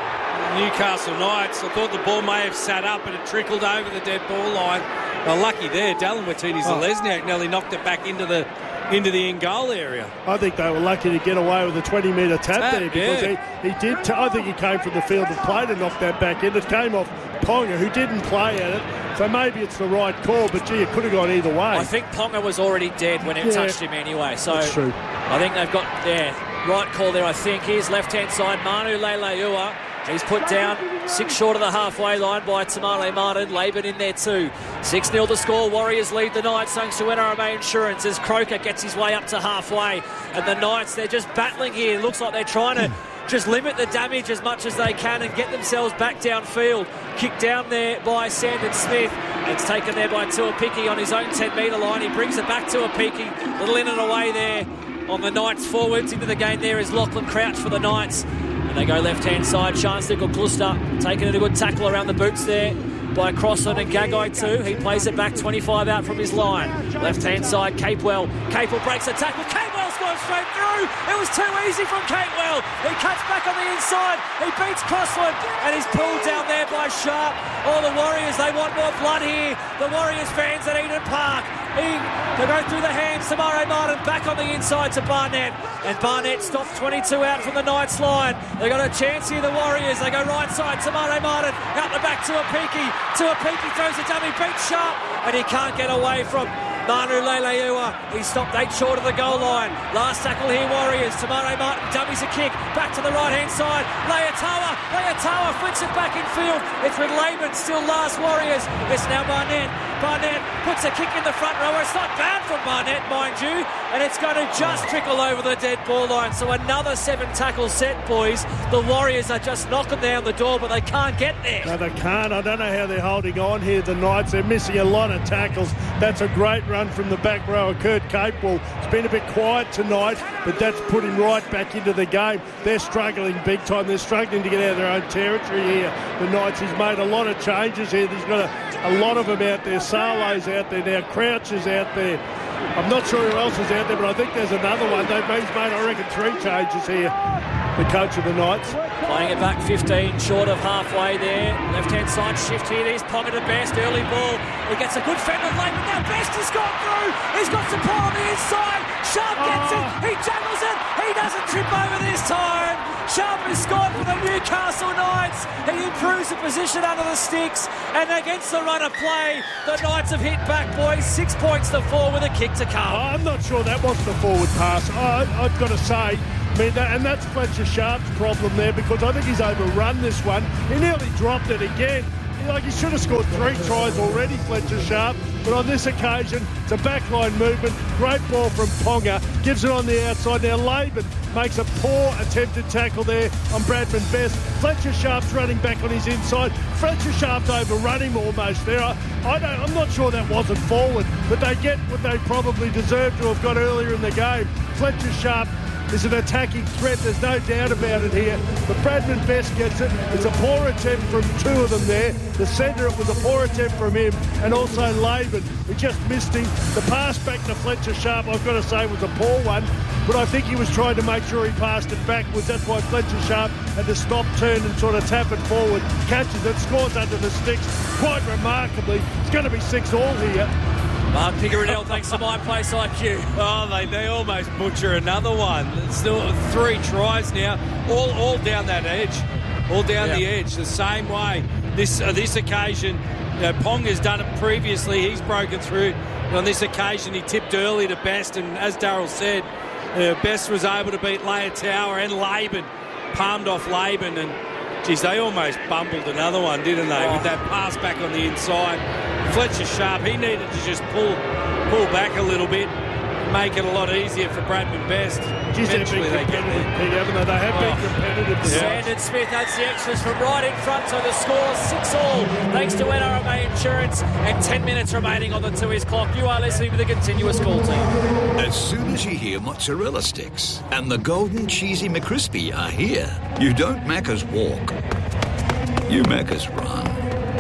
Newcastle Knights, I thought the ball may have sat up and it trickled over the dead ball line. Well, lucky there, Dallin Watini Zalesniak nearly knocked it back into the into the in-goal area. I think they were lucky to get away with a twenty metre tap, tap there because yeah. he, he did, t- I think he came from the field of play to knock that back in. It came off Ponga, who didn't play at it, so maybe it's the right call, but gee, it could have gone either way. I think Ponga was already dead when it yeah. touched him anyway, so that's true. I think they've got, yeah, right call there, I think. Here's left-hand side, Manu Leilua. He's put down six short of the halfway line by Tamale Martin. Laban in there too. six nil to score. Warriors lead the Knights thanks to N R M A Insurance as Croker gets his way up to halfway. And the Knights, they're just battling here. It looks like they're trying to just limit the damage as much as they can and get themselves back downfield. Kicked down there by Sandon Smith. It's taken there by Tuapiki on his own ten metre line. He brings it back to Tuapiki. Little in and away there on the Knights forwards. Into the game there is Lachlan Crouch for the Knights. And they go left-hand side. Chance Nicol-Cluster taking it a good tackle around the boots there by Crossland and Gagai too. He plays it back twenty-five out from his line. Left-hand side, Capewell. Capewell breaks a tackle. Capewell's gone straight through. It was too easy from Capewell. He cuts back on the inside. He beats Crossland and he's pulled down there by Sharp. Oh, the Warriors, they want more blood here. The Warriors fans at Eden Park. He, they go through the hands. Tamare Martin back on the inside to Barnett. And Barnett stops twenty-two out from the Knights line. They got a chance here, the Warriors. They go right side. Tamare Martin out the back to Tuapiki. Tuapiki throws a dummy, beats Sharp. And he can't get away from Manu Leilua. He stopped eight short of the goal line. Last tackle here, Warriors. Tamare Martin dummies a kick. Back to the right-hand side. Leotawa. Leotawa flicks it back in field. It's with Laban still last, Warriors. It's now Barnett. Barnett puts a kick in the front row. It's not bad from Barnett, mind you, and it's going to just trickle over the dead ball line. So another seven tackle set, boys. The Warriors are just knocking down the door, but they can't get there. No, they can't. I don't know how they're holding on here, the Knights. They're missing a lot of tackles. That's a great run from the back row of Kurt Capewell. It's been a bit quiet tonight, but that's put him right back into the game. They're struggling big time. They're struggling to get out of their own territory here. The Knights, he's made a lot of changes here. He's got a, a lot of them out there. Sarlo's out there now. Crouch is out there. I'm not sure who else is out there, but I think there's another one. They've made, I reckon, three changes here, the coach of the Knights. Playing it back fifteen, short of halfway there. Left-hand side shift here. He's pocketed Best. Early ball. He gets a good fend of Labour. Now Best has gone through. He's got support on the inside. Sharp gets Oh. it. He juggles it. He doesn't trip over this time. Sharp has scored for the Newcastle Knights. He improves the position under the sticks. And against the run of play, the Knights have hit back, boys. Six points to four with a kick to come. I'm not sure that was the forward pass. I, I've got to say, I mean, that, and that's Fletcher Sharp's problem there, because I think he's overrun this one. He nearly dropped it again. Like, he should have scored three tries already, Fletcher Sharp. But on this occasion, it's a backline movement. Great ball from Ponga. Gives it on the outside. Now Laban makes a poor attempted tackle there on Bradman Best. Fletcher Sharp's running back on his inside. Fletcher Sharp's overrun him almost there. I, I don't, I'm not sure that wasn't forward, but they get what they probably deserve to have got earlier in the game. Fletcher Sharp is an attacking threat, there's no doubt about it here. But Bradman Best gets it. It's a poor attempt from two of them there. The centre, it was a poor attempt from him, and also Laban, who just missed him. The pass back to Fletcher Sharp, I've got to say, was a poor one, but I think he was trying to make sure he passed it backwards. That's why Fletcher Sharp had to stop, turn and sort of tap it forward. Catches it, scores under the sticks quite remarkably. It's going to be six all here. Mark Pickerill, thanks to My Place I Q. Oh, they, they almost butcher another one. It's still three tries now, all all down that edge, all down yeah. the edge, the same way. This uh, this occasion, you know, Pong has done it previously. He's broken through. And on this occasion, he tipped early to Best, and as Darryl said, uh, Best was able to beat Leia Tower and Laban, palmed off Laban, and geez, they almost bumbled another one, didn't they? Oh. With that pass back on the inside. Fletcher Sharp, he needed to just pull pull back a little bit, make it a lot easier for Bradman Best. Geez, Eventually they get there. Pete, haven't they? They have oh. been competitive. Sandon Smith adds the extras from right in front, so the score six all thanks to N R M A Insurance, and ten minutes remaining on the two-ish clock. You are listening to the Continuous Call Team. As soon as you hear mozzarella sticks and the golden cheesy McCrispy are here, you don't Macca's walk, you Macca's run.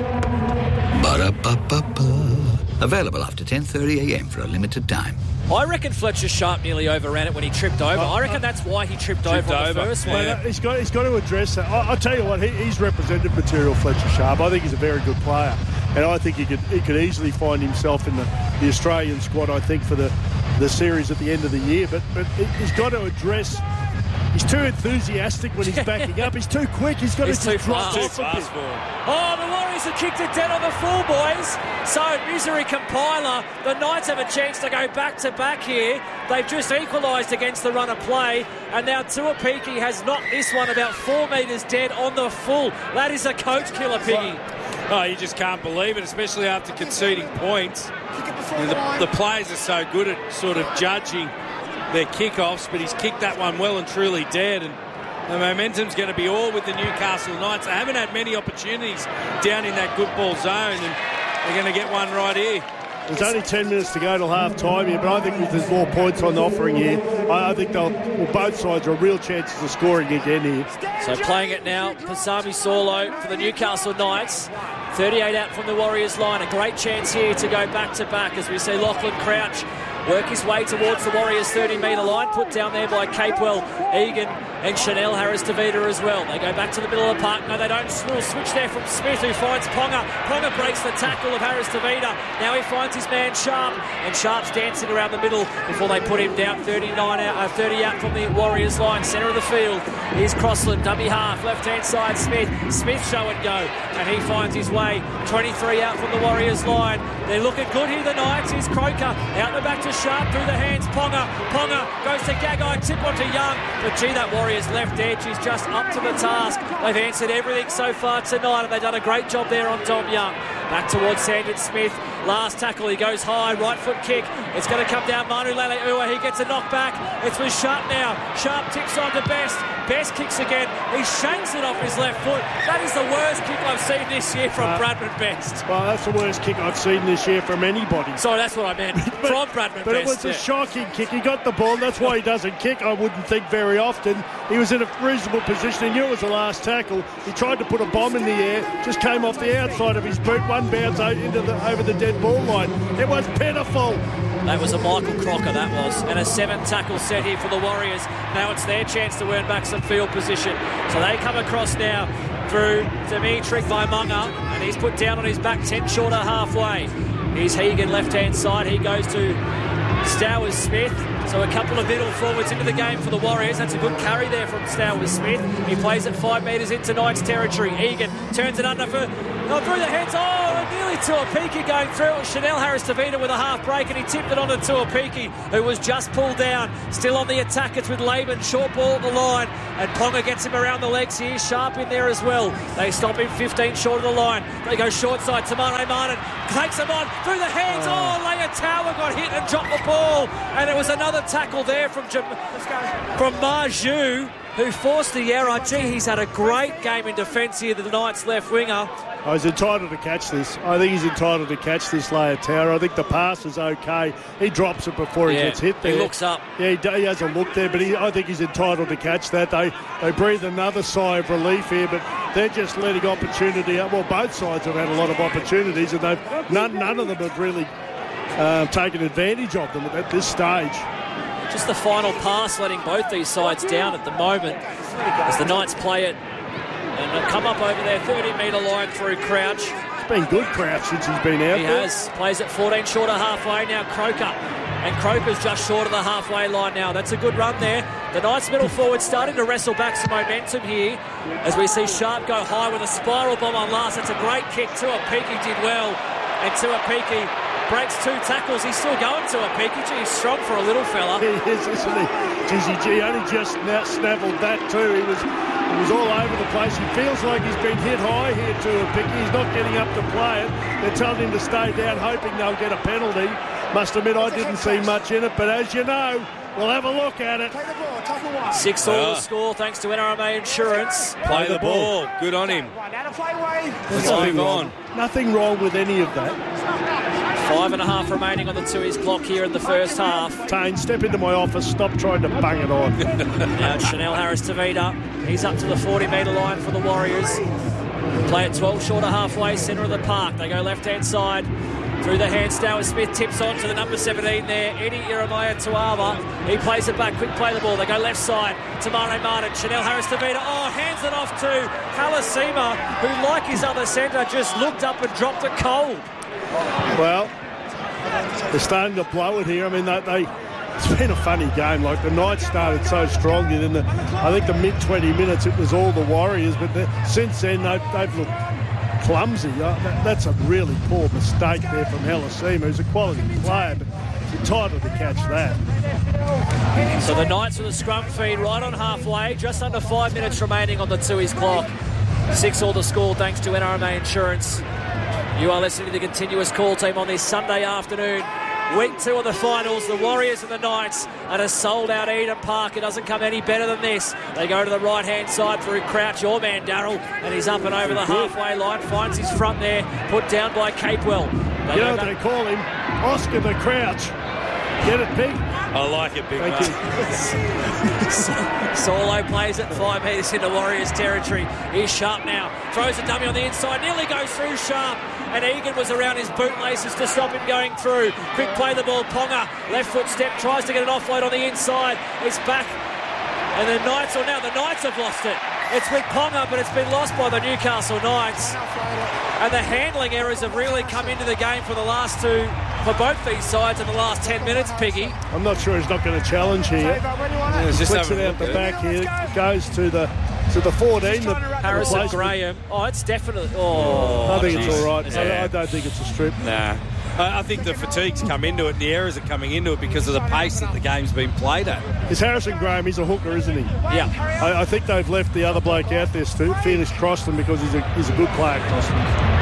Ba-da-ba-ba-ba. Available after ten thirty a m for a limited time. I reckon Fletcher Sharp nearly overran it when he tripped over. I reckon that's why he tripped, tripped over on the over. first one. Yeah. But, uh, he's got he's got to address that. I, I'll tell you what, he, he's representative material, Fletcher Sharp. I think he's a very good player, and I think he could he could easily find himself in the, the Australian squad, I think, for the, the series at the end of the year. But but he's got to address. He's too enthusiastic when he's backing up. He's too quick. He's got he's to too just drop fast. off Too fast for him. Oh, the Warriors have kicked it dead on the full, boys. So, misery compiler. The Knights have a chance to go back-to-back here. They've just equalised against the run of play. And now Tuapiki has knocked this one about four metres dead on the full. That is a coach killer, Piggy. Oh, you just can't believe it, especially after conceding points. And the, the players are so good at sort of judging their kickoffs, but he's kicked that one well and truly dead, and the momentum's going to be all with the Newcastle Knights. They haven't had many opportunities down in that good ball zone, and they're going to get one right here. There's only ten minutes to go till half time here, but I think if there's more points on the offering here, I, I think they'll, well, both sides are real chances of scoring again here. So playing it now, Pasami Saulo for the Newcastle Knights. thirty-eight out from the Warriors line. A great chance here to go back-to-back as we see Lachlan Crouch work his way towards the Warriors' thirty metre line, put down there by Capewell, Egan and Chanel Harris-Tavita as well. They go back to the middle of the park. No, they don't. We'll switch there from Smith, who finds Ponga. Ponga breaks the tackle of Harris-Tavita. Now he finds his man Sharp, and Sharp's dancing around the middle before they put him down. thirty-nine out, uh, thirty out from the Warriors line, centre of the field. Here's Crossland, dummy half, left-hand side, Smith. Smith show and go, and he finds his way. twenty-three out from the Warriors line. They're looking good here, the Knights. Here's Croker, out the back to Sharp, through the hands, Ponga. Ponga goes to Gagai, tip onto Young. But gee, that Warriors left edge is just up to the task. They've answered everything so far tonight, and they've done a great job there on Dom Young. Back towards Sandon Smith. Last tackle, he goes high, right foot kick. It's going to come down. Manu Leilua, he gets a knock back. It's with Sharp now. Sharp tips on to Best. Best kicks again. He shanks it off his left foot. That is the worst kick I've seen this year from uh, Bradman Best. Well, that's the worst kick I've seen this year from anybody. Sorry, that's what I meant. but, from Bradman but Best. But it was yeah. a shocking kick. He got the ball. That's why he doesn't kick, I wouldn't think, very often. He was in a reasonable position. He knew it was the last tackle. He tried to put a bomb in the air. Just came off the outside of his boot. One bounce into the, over the dead ball line. It was pitiful. That was a Michael Crocker, that was. And a seven tackle set here for the Warriors. Now it's their chance to earn back some field position. So they come across now through Dimitri Vaimunga, and he's put down on his back, ten shorter halfway. Here's Hegan left-hand side. He goes to Stowers Smith. So a couple of middle forwards into the game for the Warriors. That's a good carry there from Stowers Smith. He plays it five metres into Knights territory. Egan turns it under for... Oh, through the heads. Oh, nearly Tuapiki going through. It was Chanel Harris-Tavita with a half break, and he tipped it on to Tuapiki, who was just pulled down. Still on the attack. It's with Laban. Short ball at the line. And Ponga gets him around the legs here. Sharp in there as well. They stop him fifteen short of the line. They go short side. Tamane Martin takes him on. Through the heads. Oh, Leia Tower got hit and dropped the ball. And it was another tackle there from Jam- from Marju, who forced the error. Gee, he's had a great game in defence here, the Knights left winger. Oh, he's entitled to catch this. I think he's entitled to catch this, Leia Tower. I think the pass is okay. He drops it before he yeah, gets hit there. He looks up. Yeah, he, he has a look there, but he, I think he's entitled to catch that. They they breathe another sigh of relief here, but they're just letting opportunity. Well, both sides have had a lot of opportunities, and they've none, none of them have really uh, taken advantage of them at this stage. Just the final pass letting both these sides down at the moment as the Knights play it and they'll come up over their thirty metre line through Crouch. It's been good, Crouch, since he's been out he there. He has. Plays at fourteen short of halfway now. Croker. And Croker's just short of the halfway line now. That's a good run there. The Knights middle forward starting to wrestle back some momentum here as we see Sharp go high with a spiral bomb on last. That's a great kick. Tuapiki did well. And Tuapiki breaks two tackles. He's still going to a peak. He's strong for a little fella. He is, isn't he? Jizzy G only just snaffled that too. He was he was all over the place. He feels like he's been hit high here to a pick. He's not getting up to play it. They're telling him to stay down, hoping they'll get a penalty. Must admit, I didn't see much in it, but as you know, we'll have a look at it. Six all uh, the score, thanks to N R M A Insurance. Play, play the, the ball. ball. Good on him. Let's move on. Nothing wrong with any of that. Five and a half remaining on the Tui's clock here in the first half. Tane, step into my office. Stop trying to bang it on. Now it's Chanel Harris-Tavita. He's up to the forty metre line for the Warriors. Play at twelve short of halfway, centre of the park. They go left-hand side. Through the hand, Stowers Smith tips on to the number seventeen there, Eddie Jeremiah Tuava. He plays it back, quick play the ball. They go left side, Tamare Martin, Chanel Harris-Tavita. Oh, hands it off to Halasima, who, like his other centre, just looked up and dropped it cold. Well, they're starting to blow it here. I mean, they, they it's been a funny game. Like, the Knights started so strongly, and in the, I think the mid twenty minutes it was all the Warriors, but the, since then they've, they've looked clumsy. Uh, that, that's a really poor mistake there from Halasima, who's a quality player, but he's entitled to catch that. So the Knights with a scrum feed right on halfway, just under five minutes remaining on the Tui's clock. Six all the score thanks to N R M A Insurance. You are listening to the continuous call team on this Sunday afternoon. Week two of the finals, the Warriors and the Knights at a sold-out Eden Park. It doesn't come any better than this. They go to the right-hand side through Crouch, your man Darryl, and he's up and over the halfway line, finds his front there, put down by Capewell. They you know what they call him? Oscar the Crouch. Get it, Big? I like it, Big. Thank you. Solo plays it five metres into Warriors territory. Here's Sharp now. Throws a dummy on the inside. Nearly goes through Sharp. And Egan was around his bootlaces to stop him going through. Quick play the ball. Ponga, left foot step, tries to get an offload on the inside. It's back. And the Knights, or now the Knights have lost it. It's with Ponga, but it's been lost by the Newcastle Knights. And the handling errors have really come into the game for the last two, for both these sides in the last ten minutes, Piggy. I'm not sure he's not going to challenge here. Yeah, he flicks it out the back here. It goes to the to the fourteen. The Harrison Graham. Oh, it's definitely... Oh, I think geez. it's all right. Yeah. I, I don't think it's a strip. Nah. I think the fatigue's come into it and the errors are coming into it because of the pace that the game's been played at. It's Harrison Graham. He's a hooker, isn't he? Yeah. I, I think they've left the other bloke out there, Stu, Phoenix Croston, because he's a, he's a good player, Croston. The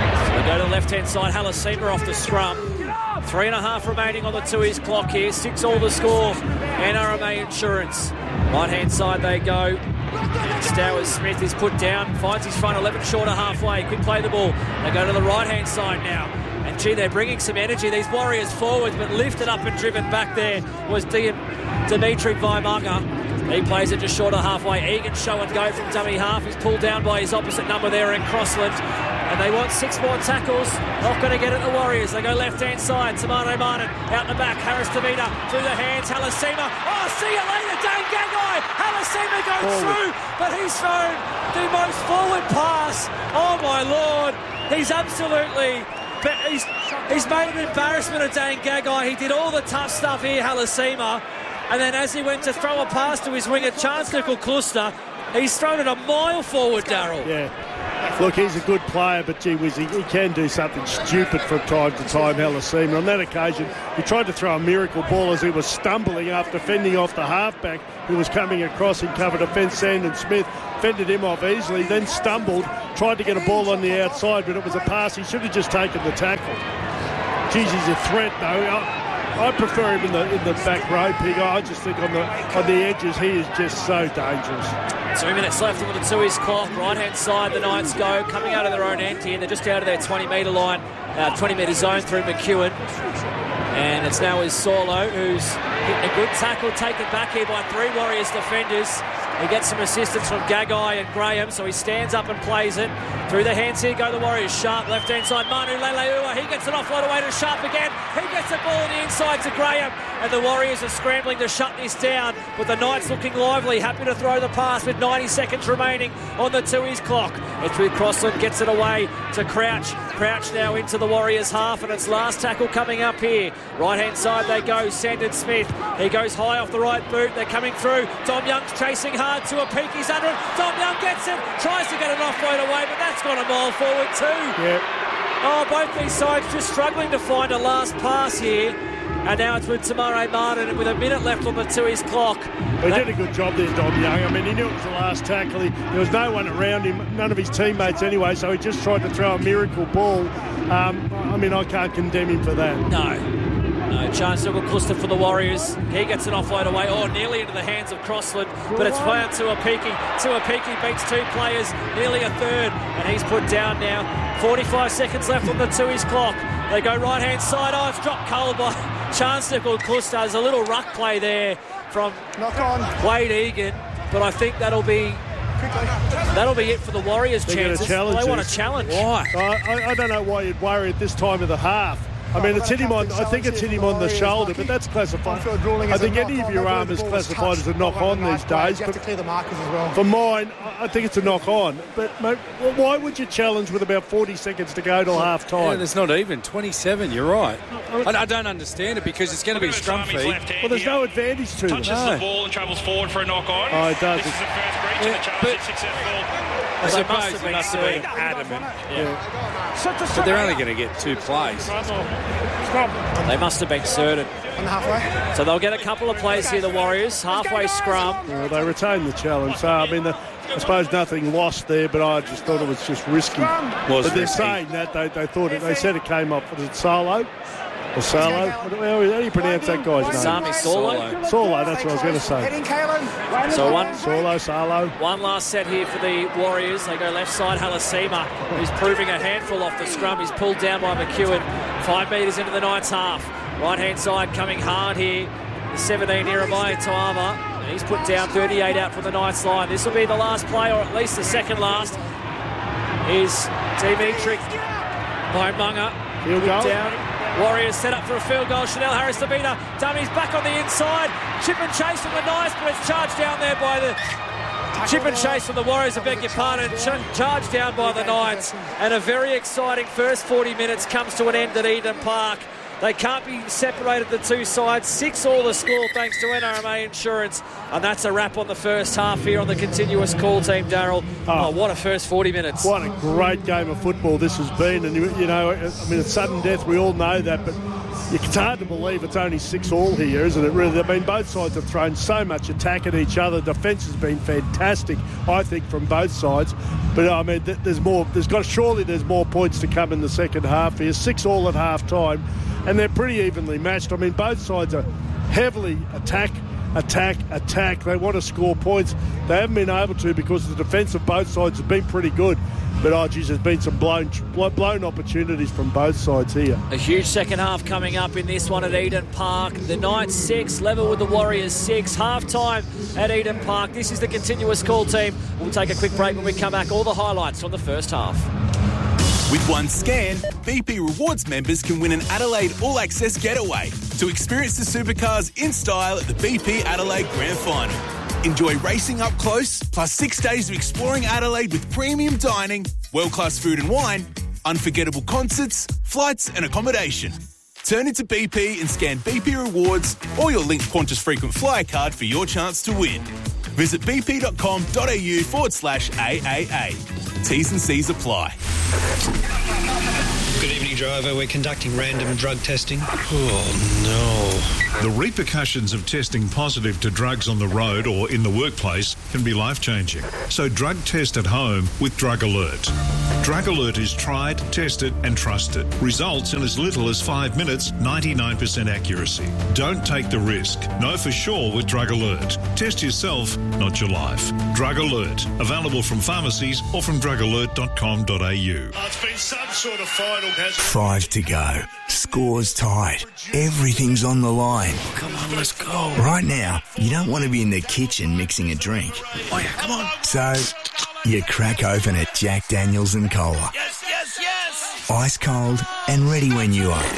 Go to the left-hand side, Halasima off the scrum. Three and a half remaining on the two-years clock here. Six all the score. N R M A Insurance. Right-hand side they go. Stowers Smith is put down, finds his front, eleven short of halfway. Quick play the ball. They go to the right-hand side now. And, gee, they're bringing some energy. These Warriors forwards, but lifted up and driven back there was D- Dimitri Vaimanga. He plays it just short of halfway. Egan show and go from dummy half. He's pulled down by his opposite number there in Crossland. And they want six more tackles. Not going to get it, the Warriors. They go left-hand side. Tamano Martin out the back. Harris Tavita through the hands. Halasima. Oh, see you later, Dane Gagai. Halasima goes forward through, but he's thrown the most forward pass. Oh, my Lord. He's absolutely... He's, he's made an embarrassment of Dane Gagai. He did all the tough stuff here, Halasima. And then as he went to throw a pass to his winger, Chance Nickel-Cluster, he's thrown it a mile forward, Darryl. Yeah. Look, he's a good player, but gee whiz, he, he can do something stupid from time to time, Halasima. On that occasion, he tried to throw a miracle ball as he was stumbling after fending off the halfback who was coming across in cover defence. Sandon Smith fended him off easily, then stumbled, tried to get a ball on the outside, but it was a pass. He should have just taken the tackle. Geez, he's a threat, though. I, I prefer him in the in the back row, Pig. I just think on the on the edges, he is just so dangerous. Two minutes left on the two-years clock. Right-hand side, the Knights go. Coming out of their own end here. They're just out of their twenty-metre line, uh, twenty-metre zone through McEwen. And it's now his Sorlo, who's hitting a good tackle taken back here by three Warriors defenders. He gets some assistance from Gagai and Graham, so he stands up and plays it. Through the hands here go the Warriors. Sharp left-hand side. Manu Leleua, he gets an offload away to Sharp again. He gets the ball on the inside to Graham. And the Warriors are scrambling to shut this down. But the Knights looking lively, happy to throw the pass with ninety seconds remaining on the two-years clock. It's with Crossland, gets it away to Crouch. Crouch now into the Warriors half, and it's last tackle coming up here. Right-hand side they go. Sandon Smith. He goes high off the right boot. They're coming through. Dom Young's chasing hard to a peak. He's under it. Dom Young gets it. Tries to get an offload away, but that's gone a mile forward too. Yeah. Oh, both these sides just struggling to find a last pass here. And now it's with Tamare Martin with a minute left on the two-years clock. He did a good job there, Dom Young. I mean, he knew it was the last tackle. He, there was no one around him, none of his teammates anyway, so he just tried to throw a miracle ball. Um, I mean, I can't condemn him for that. No. No, Chance Nickel-Cluster for the Warriors. He gets an offload away, oh, nearly into the hands of Crossland, but it's found to Apiki. To Apiki beats two players, nearly a third, and he's put down now. forty-five seconds left on the two-years clock. They go right-hand side. Oh, it's dropped cold by Chance Nickel-Cluster. There's a little ruck play there from Knock on. Wade Egan, but I think that'll be that'll be it for the Warriors' They're chances. challenge They want this. a challenge. Why? I, I don't know why you'd worry at this time of the half. I mean, it's hit him on. I think it's hit him on the shoulder, but that's classified. I think any of your arm is classified as a knock-on these days. You have to clear the markers as well. For mine, I think it's a knock-on. But mate, why would you challenge with about forty seconds to go till half Yeah, time? it's not even. twenty-seven, you're right. I, I don't understand it because it's going to be scrum feed. Well, there's no advantage to Touches them. No. the ball and travels forward for a knock-on. Oh, it does. This is the first breach Yeah, and the challenge but- is successful. I They suppose must have he been must have been served. adamant. Yeah. But they're only going to get two plays. They must have been certain. On the halfway. So they'll get a couple of plays here, the Warriors. Halfway scrum. Well, they retain the challenge. So, I mean, the, I suppose nothing lost there, but I just thought it was just risky. Was but they're risky. saying that they, they thought it. They said it came off. Was it Solo? Or Solo? How do you pronounce that guy's name? Sami Solo. Solo, that's what I was going to say. Heading, Kalen. So one Solo, Solo. one last set here for the Warriors. They go left side, Halasima, who's proving a handful off the scrum. He's pulled down by McEwen. Five metres into the Knights' half. Right-hand side coming hard here. The seventeen, Jeremiah Toama. And he's put down thirty-eight out for the Knights line. This will be the last play, or at least the second last, is Dimitri Vaimanga. Field goal. Down. Warriors set up for a field goal. Chanel Harris Tavita. Dummy's back on the inside. Chip and chase from the Knights, but it's charged down there by the... Chip and chase from the Warriors, I beg your pardon. Ch- charged down by the Knights. And a very exciting first forty minutes comes to an end at Eden Park. They can't be separated, the two sides. Six all the score thanks to N R M A Insurance. And that's a wrap on the first half here on the continuous call team, Daryl. Oh, oh, what a first forty minutes. What a great game of football this has been. And, you know, I mean, it's sudden death, we all know that, but it's hard to believe it's only six all here, isn't it, really? I mean, both sides have thrown so much attack at each other. Defence has been fantastic, I think, from both sides. But, I mean, there's more, there's got, surely there's more points to come in the second half here. Six all at half-time, and they're pretty evenly matched. I mean, both sides are heavily attack, attack, attack. They want to score points. They haven't been able to because the defence of both sides has been pretty good. But, oh, geez, there's been some blown, blown opportunities from both sides here. A huge second half coming up in this one at Eden Park. The Knights six, level with the Warriors six. Half-time at Eden Park. This is the continuous call team. We'll take a quick break when we come back. All the highlights from the first half. With one scan, B P Rewards members can win an Adelaide All-Access getaway to experience the supercars in style at the B P Adelaide Grand Final. Enjoy racing up close, plus six days of exploring Adelaide with premium dining, world-class food and wine, unforgettable concerts, flights and accommodation. Turn into B P and scan B P Rewards or your linked Qantas frequent flyer card for your chance to win. Visit bp.com.au forward slash AAA. T's and C's apply. Good evening, driver. We're conducting random drug testing. Oh, no. The repercussions of testing positive to drugs on the road or in the workplace can be life-changing. So drug test at home with Drug Alert. Drug Alert is tried, tested and trusted. Results in as little as five minutes, ninety-nine percent accuracy. Don't take the risk. Know for sure with Drug Alert. Test yourself, not your life. Drug Alert. Available from pharmacies or from drug alert dot com dot a u. Oh, it's been some sort of final. Five to go. Score's tied. Everything's on the line. Oh, come on, let's go. Right now, you don't want to be in the kitchen mixing a drink. Oh, yeah, come on. So, you crack open a Jack Daniels and Cola. Yes, yes, yes. Ice cold and ready when you are.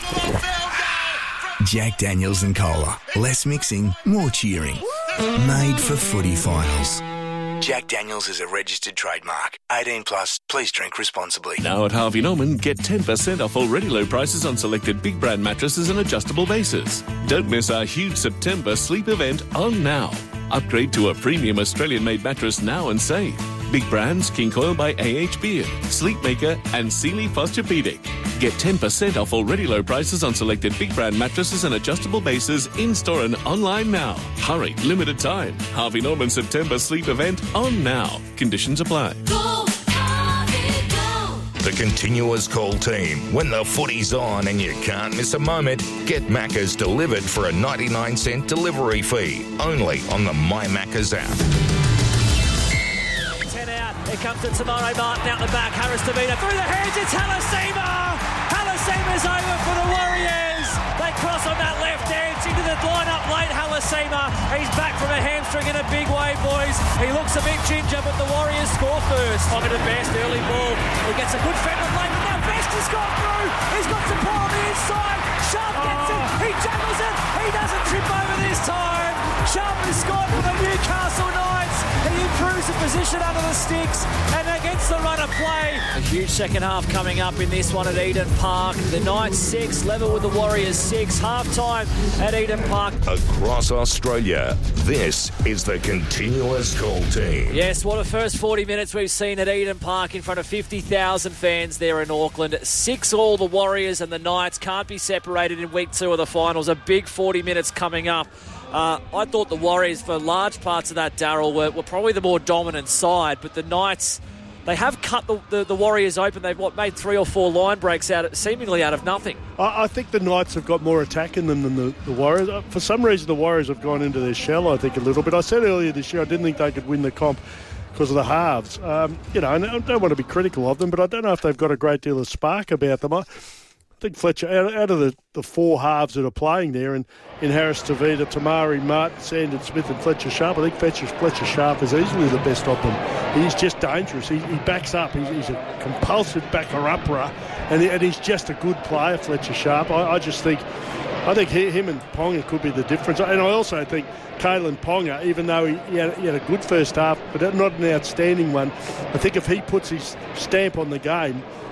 Jack Daniels and Cola. Less mixing, more cheering. Made for footy finals. Jack Daniels is a registered trademark. eighteen plus, please drink responsibly. Now at Harvey Norman, get ten percent off already low prices on selected big brand mattresses and adjustable bases. Don't miss our huge September sleep event on now. Upgrade to a premium Australian-made mattress now and save. Big brands, King Coil by A H Beard, Sleepmaker and Sealy Posturepedic. Get ten percent off already low prices on selected big brand mattresses and adjustable bases in-store and online now. Hurry, limited time. Harvey Norman September sleep event on now. Conditions apply. Go, Harvey, go. The continuous call team. When the footy's on and you can't miss a moment, get Macca's delivered for a ninety-nine cent delivery fee. Only on the My Macca's app. Here comes the Tamare Martin out the back. Harris Tavita through the hands. It's Halasima. Halasima's over for the Warriors. They cross on that left edge into the line-up late. Halasima. He's back from a hamstring in a big way, boys. He looks a bit ginger, but the Warriors score first. On to Best, early ball. He gets a good fend of late. Now Best has gone through. He's got support on the inside. Sharp gets it. He juggles it. He doesn't trip over this time. Sharp has scored for the Newcastle Knights. He improves the position under the sticks and against the run of play. A huge second half coming up in this one at Eden Park. The Knights six, level with the Warriors six. Half time at Eden Park. Across Australia, this is the continuous call team. Yes, what a first forty minutes we've seen at Eden Park in front of fifty thousand fans there in Auckland. Six all, the Warriors and the Knights can't be separated in week two of the finals. A big forty minutes coming up. Uh, I thought the Warriors, for large parts of that, Daryl, were, were probably the more dominant side, but the Knights, they have cut the, the, the Warriors open. They've what, made three or four line breaks out, seemingly out of nothing. I, I think the Knights have got more attack in them than the, the Warriors. For some reason, the Warriors have gone into their shell, I think, a little bit. I said earlier this year I didn't think they could win the comp because of the halves. Um, you know, and I don't want to be critical of them, but I don't know if they've got a great deal of spark about them. I, I think Fletcher, out, out of the, the four halves that are playing there, and in Harris Tavita, Tamari, Martin, Sandon Smith and Fletcher Sharp, I think Fletcher, Fletcher Sharp is easily the best of them. He's just dangerous. He, he backs up. He's, he's a compulsive backer-upper, and, he, and he's just a good player, Fletcher Sharp. I, I just think I think he, him and Ponga could be the difference. And I also think Kalen Ponga, even though he, he, had, he had a good first half, but not an outstanding one, I think if he puts his stamp on the game,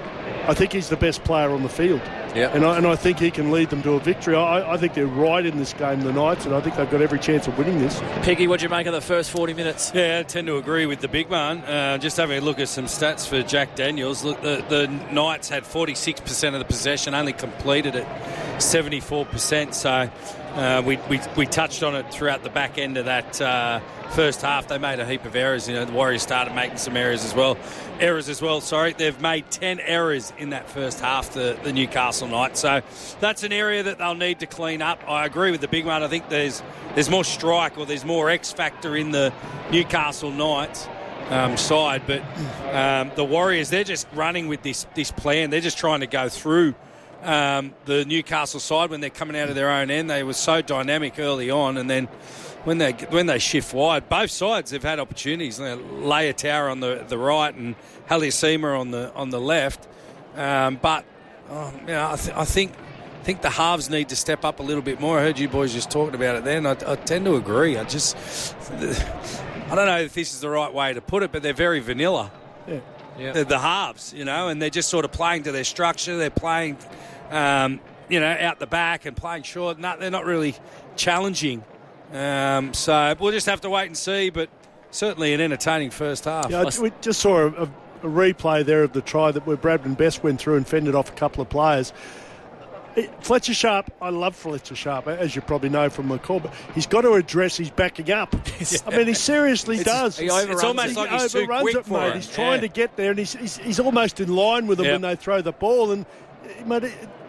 I think he's the best player on the field. Yeah. And I, and I think he can lead them to a victory. I, I think they're right in this game, the Knights, and I think they've got every chance of winning this. Piggy, what do you make of the first forty minutes? Yeah, I tend to agree with the big man. Uh, just having a look at some stats for Jack Daniels. Look, the, the Knights had forty-six percent of the possession, only completed it seventy-four percent. So uh, we, we we touched on it throughout the back end of that uh, first half. They made a heap of errors. You know, the Warriors started making some errors as well. Errors as well, sorry. They've made ten errors in that first half, the, the Newcastle Knights. So that's an area that they'll need to clean up. I agree with the big one. I think there's there's more strike or there's more X factor in the Newcastle Knights um, side. But um, the Warriors, they're just running with this, this plan. They're just trying to go through um, the Newcastle side when they're coming out of their own end. They were so dynamic early on, and then when they when they shift wide, both sides have had opportunities. Leia Tower on the, the right and Haliasima on the on the left. Um, but oh, you know, I, th- I think I think the halves need to step up a little bit more. I heard you boys just talking about it then. I, I tend to agree. I just I don't know if this is the right way to put it, but they're very vanilla. Yeah. Yeah. The, the halves, you know, and they're just sort of playing to their structure. They're playing, um, you know, out the back and playing short. Not, they're not really challenging. Um, so we'll just have to wait and see, but certainly an entertaining first half. Yeah, we just saw a, a, a replay there of the try that where Bradman Best went through and fended off a couple of players. It, Fletcher Sharp, I love Fletcher Sharp, as you probably know from the call, but he's got to address his backing up. Yeah. I mean, he seriously it's, does. He it's almost he like he's too quick it, for mate. it. He's trying yeah. to get there, and he's, he's, he's almost in line with them yep. when they throw the ball. And mate,